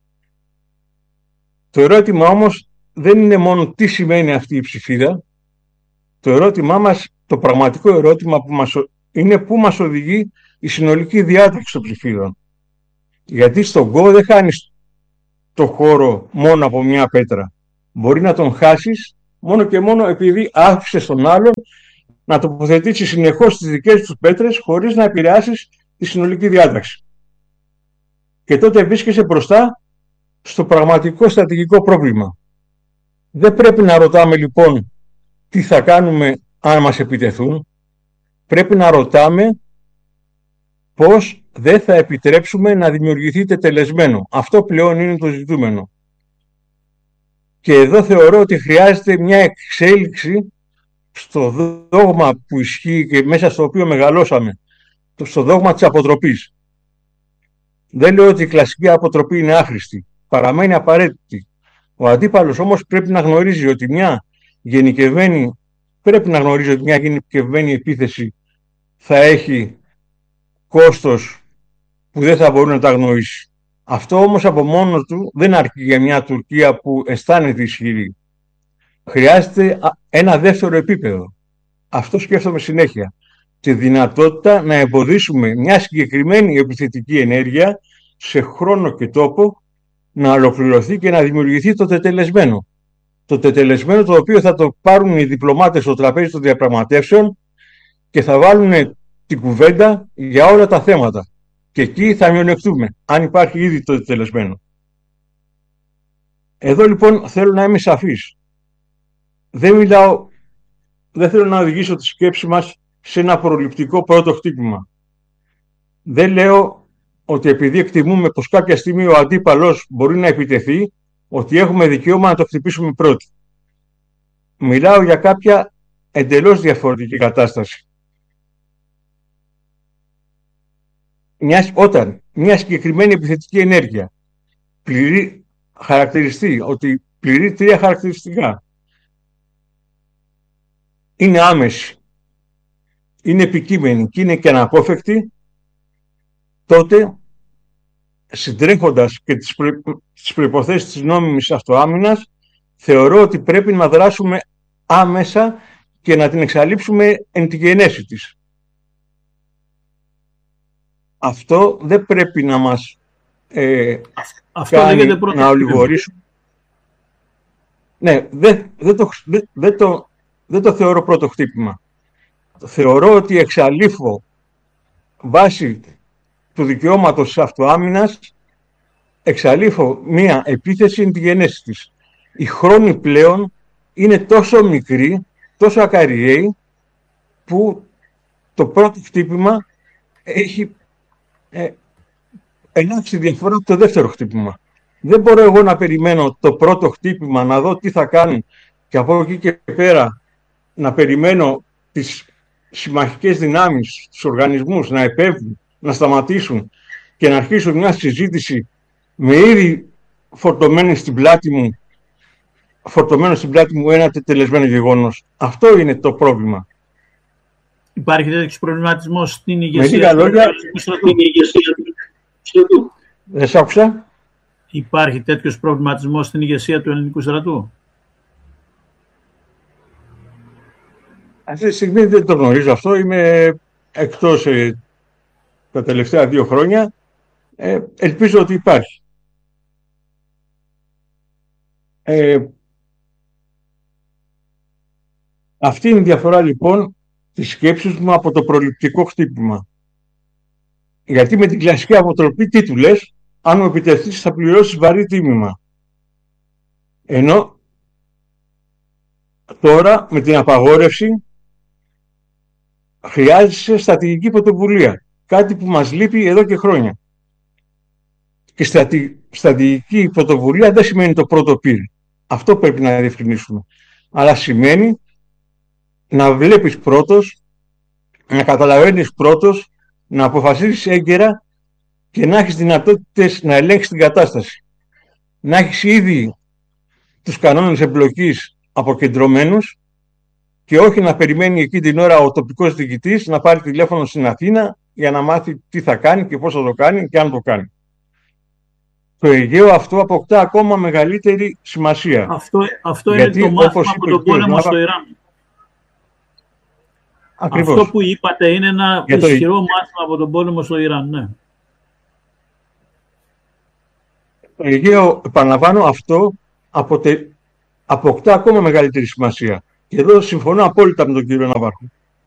Το ερώτημα όμως δεν είναι μόνο τι σημαίνει αυτή η ψηφίδα. Το ερώτημά μας, το πραγματικό ερώτημα είναι πού μας οδηγεί η συνολική διάταξη των ψηφίδων. Γιατί στον γκο δεν χάνεις το χώρο μόνο από μια πέτρα. Μπορεί να τον χάσεις μόνο και μόνο επειδή άφησες τον άλλον να τοποθετήσει συνεχώς τις δικές τους πέτρες χωρίς να επηρεάσεις τη συνολική διάταξη. Και τότε βρίσκεσαι μπροστά στο πραγματικό στρατηγικό πρόβλημα. Δεν πρέπει να ρωτάμε λοιπόν τι θα κάνουμε αν μας επιτεθούν. Πρέπει να ρωτάμε πώς δεν θα επιτρέψουμε να δημιουργηθεί τετελεσμένο. Αυτό πλέον είναι το ζητούμενο. Και εδώ θεωρώ ότι χρειάζεται μια εξέλιξη στο δόγμα που ισχύει και μέσα στο οποίο μεγαλώσαμε, στο δόγμα της αποτροπής. Δεν λέω ότι η κλασική αποτροπή είναι άχρηστη. Παραμένει απαραίτητη. Ο αντίπαλος όμως πρέπει να γνωρίζει ότι μια γενικευμένη επίθεση θα έχει κόστος που δεν θα μπορεί να τα αγνοήσει. Αυτό όμως από μόνο του δεν αρκεί για μια Τουρκία που αισθάνεται ισχυρή. Χρειάζεται ένα δεύτερο επίπεδο. Αυτό σκέφτομαι συνέχεια. Τη δυνατότητα να εμποδίσουμε μια συγκεκριμένη επιθετική ενέργεια σε χρόνο και τόπο να ολοκληρωθεί και να δημιουργηθεί το τετελεσμένο. Το τετελεσμένο το οποίο θα το πάρουν οι διπλωμάτες στο τραπέζι των διαπραγματεύσεων και θα βάλουν την κουβέντα για όλα τα θέματα. Και εκεί θα μειονεκτούμε, αν υπάρχει ήδη το τετελεσμένο. Εδώ λοιπόν θέλω να είμαι σαφής. Δεν θέλω να οδηγήσω τη σκέψη μας σε ένα προληπτικό πρώτο χτύπημα. Δεν λέω ότι επειδή εκτιμούμε πως κάποια στιγμή ο αντίπαλος μπορεί να επιτεθεί, ότι έχουμε δικαίωμα να το χτυπήσουμε πρώτοι. Μιλάω για κάποια εντελώς διαφορετική κατάσταση. Όταν μια συγκεκριμένη επιθετική ενέργεια χαρακτηριστεί ότι πληρεί τρία χαρακτηριστικά. Είναι άμεση, είναι επικείμενη και είναι και αναπόφευκτη, τότε συντρέχοντας και τις προϋποθέσεις της νόμιμης αυτοάμυνας, θεωρώ ότι πρέπει να δράσουμε άμεσα και να την εξαλείψουμε εν τη γενέση της. Αυτό δεν πρέπει να μας κάνει να ολιγορήσουμε. Ναι, δεν το θεωρώ πρώτο χτύπημα. Θεωρώ ότι εξαλείφω βάσει του δικαιώματος της αυτοάμυνας, εξαλείφω μία επίθεση εν τη γενέση της. Οι χρόνοι πλέον είναι τόσο μικροί, τόσο ακαριαίοι, που το πρώτο χτύπημα έχει ελάχιστη διαφορά από το δεύτερο χτύπημα. Δεν μπορώ εγώ να περιμένω το πρώτο χτύπημα, να δω τι θα κάνουν και από εκεί και πέρα να περιμένω τις συμμαχικές δυνάμεις, τους οργανισμούς να επέβουν, να σταματήσουν και να αρχίσουν μια συζήτηση με ήδη φορτωμένο στην πλάτη μου ένα τετελεσμένο γεγονός. Αυτό είναι το πρόβλημα. Υπάρχει τέτοιος προβληματισμός στην ηγεσία του στρατού. Δεν σ' άκουσα. Υπάρχει τέτοιος προβληματισμός στην ηγεσία του ελληνικού στρατού. Αυτή τη στιγμή δεν το γνωρίζω αυτό. Είμαι εκτός τα τελευταία 2 χρόνια. Ελπίζω ότι υπάρχει. Αυτή είναι η διαφορά λοιπόν της σκέψης μου από το προληπτικό χτύπημα. Γιατί με την κλασική αποτροπή τι του λες, αν μου επιτεθείς θα πληρώσεις βαρύ τίμημα. Ενώ τώρα με την απαγόρευση χρειάζεσαι στρατηγική πρωτοβουλία. Κάτι που μας λείπει εδώ και χρόνια. Και στρατηγική πρωτοβουλία δεν σημαίνει το πρώτο πυρ. Αυτό πρέπει να διευκρινίσουμε. Αλλά σημαίνει να βλέπεις πρώτος, να καταλαβαίνεις πρώτος, να αποφασίσεις έγκαιρα και να έχεις δυνατότητες να ελέγξεις την κατάσταση. Να έχεις ήδη τους κανόνες εμπλοκής αποκεντρωμένους και όχι να περιμένει εκεί την ώρα ο τοπικός διοικητής να πάρει τηλέφωνο στην Αθήνα για να μάθει τι θα κάνει και πώς θα το κάνει και αν το κάνει. Το Αιγαίο αυτό αποκτά ακόμα μεγαλύτερη σημασία. Αυτό είναι το μάθημα από τον πόλεμο στο Ιράν. Ακριβώς. Αυτό που είπατε είναι ένα ισχυρό μάθημα από τον πόλεμο στο Ιράν. Ναι. Το Αιγαίο, επαναλαμβάνω, αυτό αποκτά ακόμα μεγαλύτερη σημασία. Και εδώ συμφωνώ απόλυτα με τον κύριο Ναυάρχο.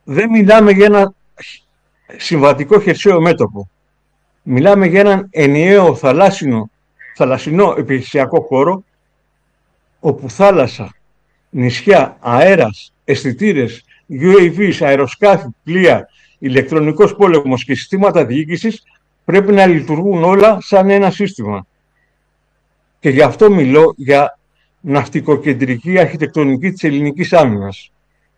δεν μιλάμε για ένα συμβατικό χερσαίο μέτωπο. Μιλάμε για έναν ενιαίο θαλασσινό επιχειρησιακό χώρο, όπου θάλασσα, νησιά, αέρας, αισθητήρες, UAVs, αεροσκάφη, πλοία, ηλεκτρονικός πόλεμος και συστήματα διοίκησης πρέπει να λειτουργούν όλα σαν ένα σύστημα. Και γι' αυτό μιλώ για ναυτικοκεντρική αρχιτεκτονική της ελληνικής άμυνας.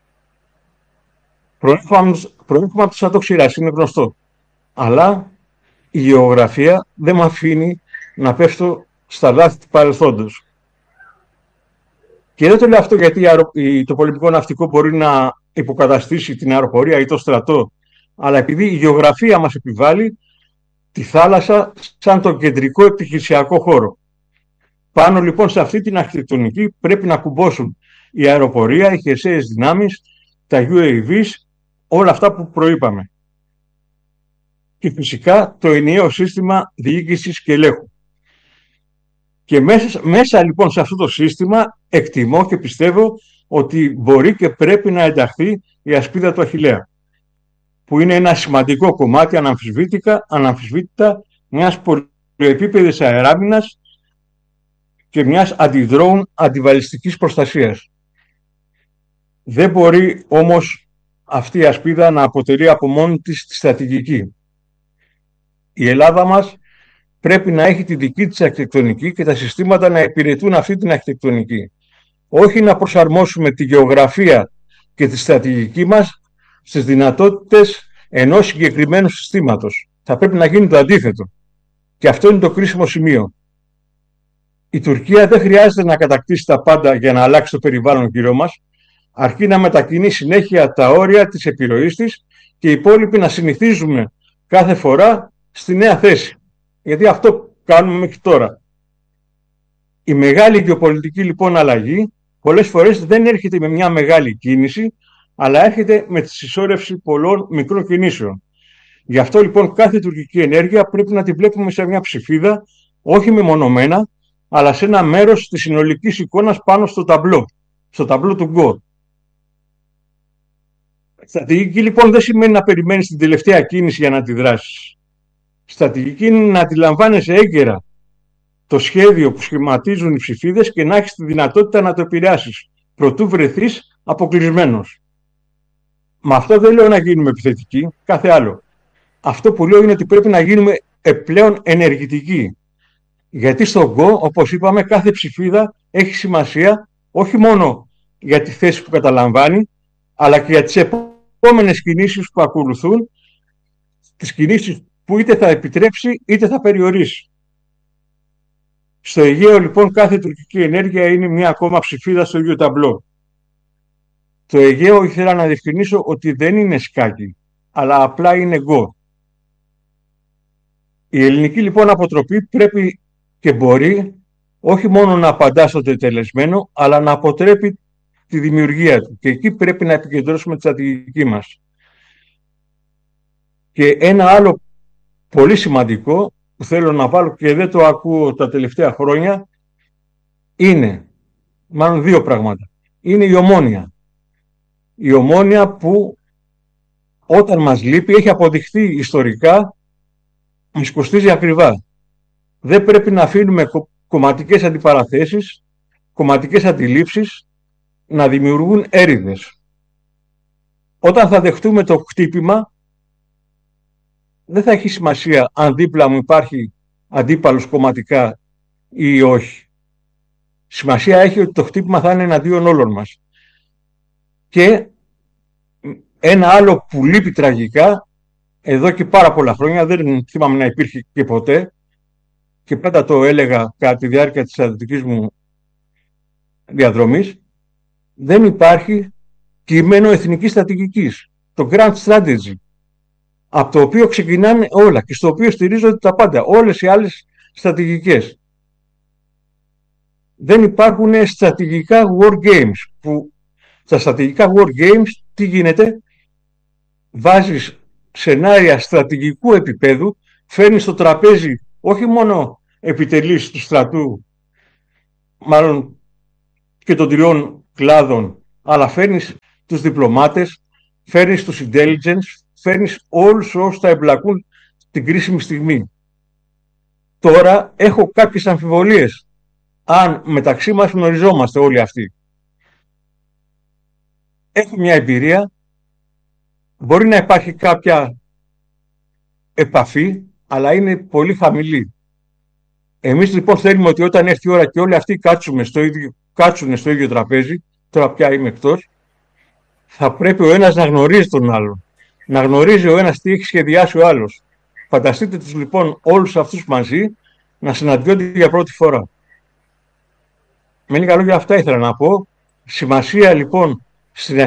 Προέρχομαι από το Σατοξηράς, είναι γνωστό. Αλλά η γεωγραφία δεν με αφήνει να πέφτω στα λάθη του παρελθόντος. Και δεν το λέω αυτό γιατί το πολεμικό ναυτικό μπορεί να υποκαταστήσει την αεροπορία ή το στρατό, αλλά επειδή η γεωγραφία μας επιβάλλει τη θάλασσα σαν τον κεντρικό επιχειρησιακό χώρο. Πάνω λοιπόν σε αυτή την αρχιτεκτονική πρέπει να κουμπώσουν η αεροπορία, οι χερσαίες δυνάμεις, τα UAVs, όλα αυτά που προείπαμε. Και φυσικά το ενιαίο σύστημα διοίκησης και ελέγχου. Και μέσα λοιπόν σε αυτό το σύστημα εκτιμώ και πιστεύω ότι μπορεί και πρέπει να ενταχθεί η ασπίδα του Αχιλλέα, που είναι ένα σημαντικό κομμάτι αναμφισβήτητα μιας πολυεπίπεδης αεράμινας και μιας αντιδρόουν αντιβαλιστικής προστασίας. Δεν μπορεί όμως αυτή η ασπίδα να αποτελεί από μόνη της τη στρατηγική. Η Ελλάδα μας πρέπει να έχει τη δική της αρχιτεκτονική και τα συστήματα να υπηρετούν αυτή την αρχιτεκτονική. Όχι να προσαρμόσουμε τη γεωγραφία και τη στρατηγική μας στις δυνατότητες ενός συγκεκριμένου συστήματος. Θα πρέπει να γίνει το αντίθετο. Και αυτό είναι το κρίσιμο σημείο. Η Τουρκία δεν χρειάζεται να κατακτήσει τα πάντα για να αλλάξει το περιβάλλον γύρω μας, αρκεί να μετακινεί συνέχεια τα όρια της επιρροής της και οι υπόλοιποι να συνηθίζουμε κάθε φορά στη νέα θέση. Γιατί αυτό κάνουμε μέχρι τώρα. Η μεγάλη γεωπολιτική λοιπόν αλλαγή πολλές φορές δεν έρχεται με μια μεγάλη κίνηση, αλλά έρχεται με τη συσσόρευση πολλών μικρών κινήσεων. Γι' αυτό λοιπόν κάθε τουρκική ενέργεια πρέπει να τη βλέπουμε σε μια ψηφίδα, όχι μεμονωμένα, αλλά σε ένα μέρος της συνολικής εικόνας πάνω στο ταμπλό του Go. Στρατηγική λοιπόν δεν σημαίνει να περιμένεις την τελευταία κίνηση για να αντιδράσεις. Στρατηγική είναι να αντιλαμβάνεσαι έγκαιρα το σχέδιο που σχηματίζουν οι ψηφίδες και να έχεις τη δυνατότητα να το επηρεάσεις, προτού βρεθείς αποκλεισμένος. Με αυτό δεν λέω να γίνουμε επιθετικοί, κάθε άλλο. Αυτό που λέω είναι ότι πρέπει να γίνουμε πλέον ενεργητικοί. Γιατί στο Go, όπως είπαμε, κάθε ψηφίδα έχει σημασία όχι μόνο για τη θέση που καταλαμβάνει, αλλά και για τις επόμενες κινήσεις που ακολουθούν, τις κινήσεις που είτε θα επιτρέψει είτε θα περιορίσει. Στο Αιγαίο λοιπόν κάθε τουρκική ενέργεια είναι μια ακόμα ψηφίδα στο ίδιο ταμπλό. Το Αιγαίο ήθελα να διευκρινίσω ότι δεν είναι σκάκι, αλλά απλά είναι Go. Η ελληνική λοιπόν αποτροπή πρέπει και μπορεί όχι μόνο να απαντά στο τετελεσμένο, αλλά να αποτρέπει τη δημιουργία του. Και εκεί πρέπει να επικεντρώσουμε τη στρατηγική μας. Και ένα άλλο πολύ σημαντικό που θέλω να βάλω και δεν το ακούω τα τελευταία χρόνια είναι, μάλλον δύο πράγματα. Είναι η Ομόνοια. Η Ομόνοια που όταν μας λείπει έχει αποδειχθεί ιστορικά μας κοστίζει ακριβά. Δεν πρέπει να αφήνουμε κομματικές αντιπαραθέσεις, κομματικές αντιλήψεις να δημιουργούν έρηδες. Όταν θα δεχτούμε το χτύπημα, δεν θα έχει σημασία αν δίπλα μου υπάρχει αντίπαλος κομματικά ή όχι. Σημασία έχει ότι το χτύπημα θα είναι εναντίον όλων μας. Και ένα άλλο που λείπει τραγικά, εδώ και πάρα πολλά χρόνια, δεν θυμάμαι να υπήρχε και ποτέ, και πάντα το έλεγα κατά τη διάρκεια της στρατιωτικής μου διαδρομής, δεν υπάρχει κείμενο εθνικής στρατηγικής, το Grand Strategy, από το οποίο ξεκινάνε όλα και στο οποίο στηρίζονται τα πάντα, όλες οι άλλες στρατηγικές. Δεν υπάρχουν στρατηγικά war games, που στα στρατηγικά war games τι γίνεται, βάζεις σενάρια στρατηγικού επίπεδου, φέρνεις στο τραπέζι όχι μόνο επιτελείς του στρατού, μάλλον και των τριών κλάδων, αλλά φέρνεις τους διπλωμάτες, φέρνεις τους intelligence, φέρνεις όλους όσους θα εμπλακούν την κρίσιμη στιγμή. Τώρα έχω κάποιες αμφιβολίες αν μεταξύ μας γνωριζόμαστε όλοι αυτοί. Έχω μια εμπειρία, μπορεί να υπάρχει κάποια επαφή, αλλά είναι πολύ χαμηλή. Εμείς λοιπόν θέλουμε ότι όταν έρθει η ώρα και όλοι αυτοί κάτσουν στο ίδιο τραπέζι, τώρα πια είμαι εκτός, θα πρέπει ο ένας να γνωρίζει τον άλλον. Να γνωρίζει ο ένας τι έχει σχεδιάσει ο άλλος. Φανταστείτε τους λοιπόν όλους αυτούς μαζί να συναντιόνται για πρώτη φορά. Με λίγα λόγια αυτά ήθελα να πω. Σημασία λοιπόν στον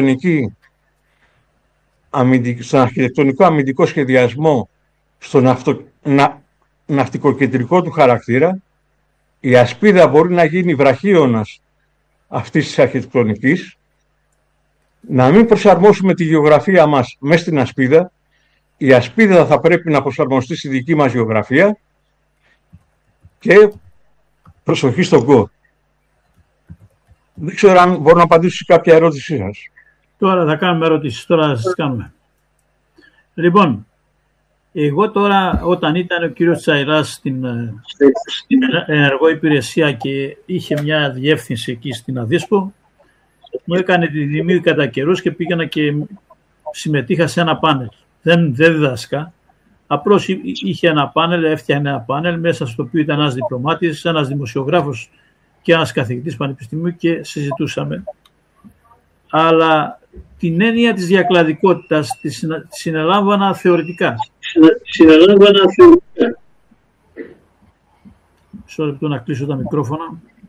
αρχιτεκτονικό αμυντικό σχεδιασμό, στον ναυτικοκεντρικό του χαρακτήρα. Η ασπίδα μπορεί να γίνει βραχίωνας αυτής της αρχιτεκτονικής. Να μην προσαρμόσουμε τη γεωγραφία μας μέσα στην ασπίδα. Η ασπίδα θα πρέπει να προσαρμοστεί στη δική μας γεωγραφία και προσοχή στον κο. Δεν ξέρω αν μπορώ να απαντήσω σε κάποια ερώτησή σας. Τώρα θα κάνουμε ερωτήσεις. Τώρα θα σας κάνουμε. Λοιπόν, εγώ τώρα όταν ήταν ο κύριος Τσαϊράς στην ενεργό υπηρεσία και είχε μια διεύθυνση εκεί στην Αδίσπο, μου έκανε τη τιμή κατά καιρούς και πήγαινα και συμμετείχα σε ένα πάνελ. Δεν διδάσκα. Απλώς είχε ένα πάνελ, έφτιανε ένα πάνελ μέσα στο οποίο ήταν ένας διπλωμάτης, ένας δημοσιογράφος και ένας καθηγητής πανεπιστημίου και συζητούσαμε. Αλλά την έννοια της διακλαδικότητας τη συνελάμβανα θεωρητικά. Μισό λεπτό να κλείσω τα μικρόφωνα.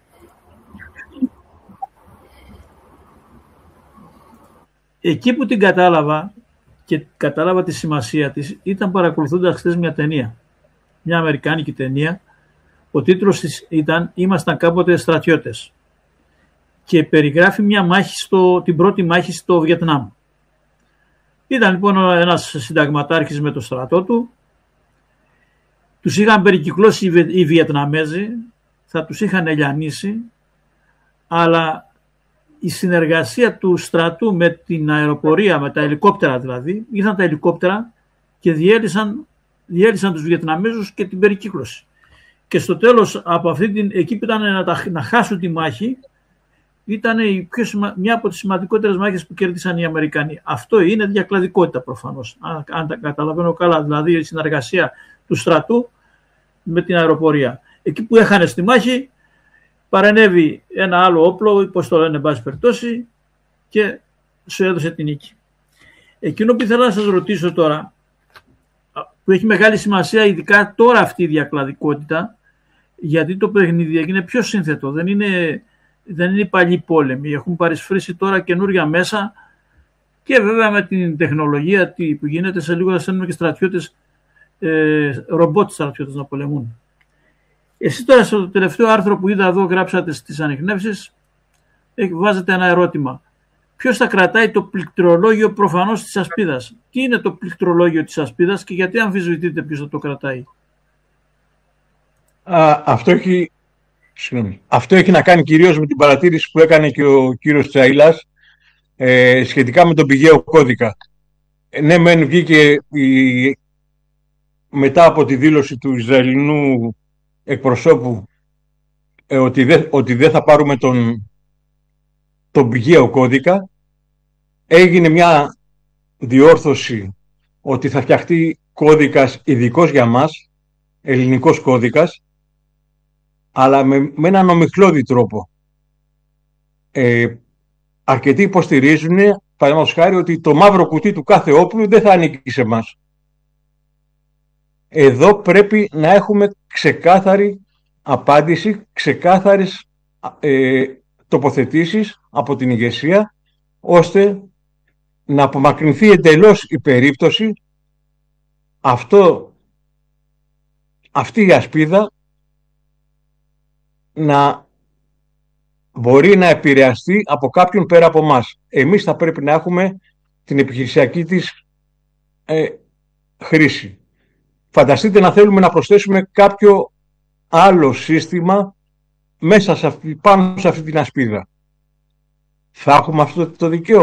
Εκεί που την κατάλαβα και κατάλαβα τη σημασία της ήταν παρακολουθώντας χθες μια ταινία. Μια αμερικάνικη ταινία. Ο τίτλος της ήταν «Ήμασταν κάποτε στρατιώτες» και περιγράφει μια μάχη την πρώτη μάχη στο Βιετνάμ. Ήταν λοιπόν ένας συνταγματάρχης με το στρατό του. Τους είχαν περικυκλώσει οι Βιετναμέζοι, θα τους είχαν ελιανίσει, αλλά η συνεργασία του στρατού με την αεροπορία, με τα ελικόπτερα δηλαδή, ήρθαν τα ελικόπτερα και διέλυσαν τους Βιετναμέζους και την περικύκλωση. Και στο τέλος, από εκεί που ήταν να χάσουν τη μάχη, ήταν μια από τις σημαντικότερες μάχες που κέρδισαν οι Αμερικανοί. Αυτό είναι διακλαδικότητα προφανώς, αν τα καταλαβαίνω καλά, δηλαδή η συνεργασία του στρατού με την αεροπορία. Εκεί που έχανε στη μάχη, παρενέβη ένα άλλο όπλο, πώς το λένε, εν πάση περιπτώσει, και σου έδωσε την νίκη. Εκείνο που ήθελα να σας ρωτήσω τώρα, που έχει μεγάλη σημασία ειδικά τώρα αυτή η διακλαδικότητα, γιατί το παιχνίδι είναι πιο σύνθετο, δεν είναι οι παλιοί πόλεμοι, έχουν παρισφρήσει τώρα καινούργια μέσα και βέβαια με την τεχνολογία που γίνεται, σε λίγο θα στέλνουμε και στρατιώτες, ρομπότ στρατιώτες να πολεμούν. Εσείς τώρα στο τελευταίο άρθρο που είδα εδώ γράψατε στις ανιχνεύσεις, βάζετε ένα ερώτημα. Ποιος θα κρατάει το πληκτρολόγιο προφανώς της ασπίδας? Τι είναι το πληκτρολόγιο της ασπίδας και γιατί αμφισβητείτε ποιος θα το κρατάει? Αυτό έχει να κάνει κυρίως με την παρατήρηση που έκανε και ο κύριος Τσαϊλάς σχετικά με τον πηγαίο κώδικα. Ναι, μεν βγήκε μετά από τη δήλωση του Ισραηλινού εκπροσώπου ότι δεν θα πάρουμε τον πηγαίο κώδικα. Έγινε μια διόρθωση ότι θα φτιαχτεί κώδικας ειδικός για μας, ελληνικός κώδικας, αλλά με έναν ομιχλώδη τρόπο. Αρκετοί υποστηρίζουν, παραδείγματος χάρη, ότι το μαύρο κουτί του κάθε όπλου δεν θα ανήκει σε εμάς. Εδώ πρέπει να έχουμε ξεκάθαρη απάντηση, ξεκάθαρες τοποθετήσεις από την ηγεσία, ώστε να απομακρυνθεί εντελώς η περίπτωση αυτή η ασπίδα να μπορεί να επηρεαστεί από κάποιον πέρα από εμάς. Εμείς θα πρέπει να έχουμε την επιχειρησιακή της χρήση. Φανταστείτε να θέλουμε να προσθέσουμε κάποιο άλλο σύστημα πάνω σε αυτή την ασπίδα. Θα έχουμε αυτό το δικαίωμα?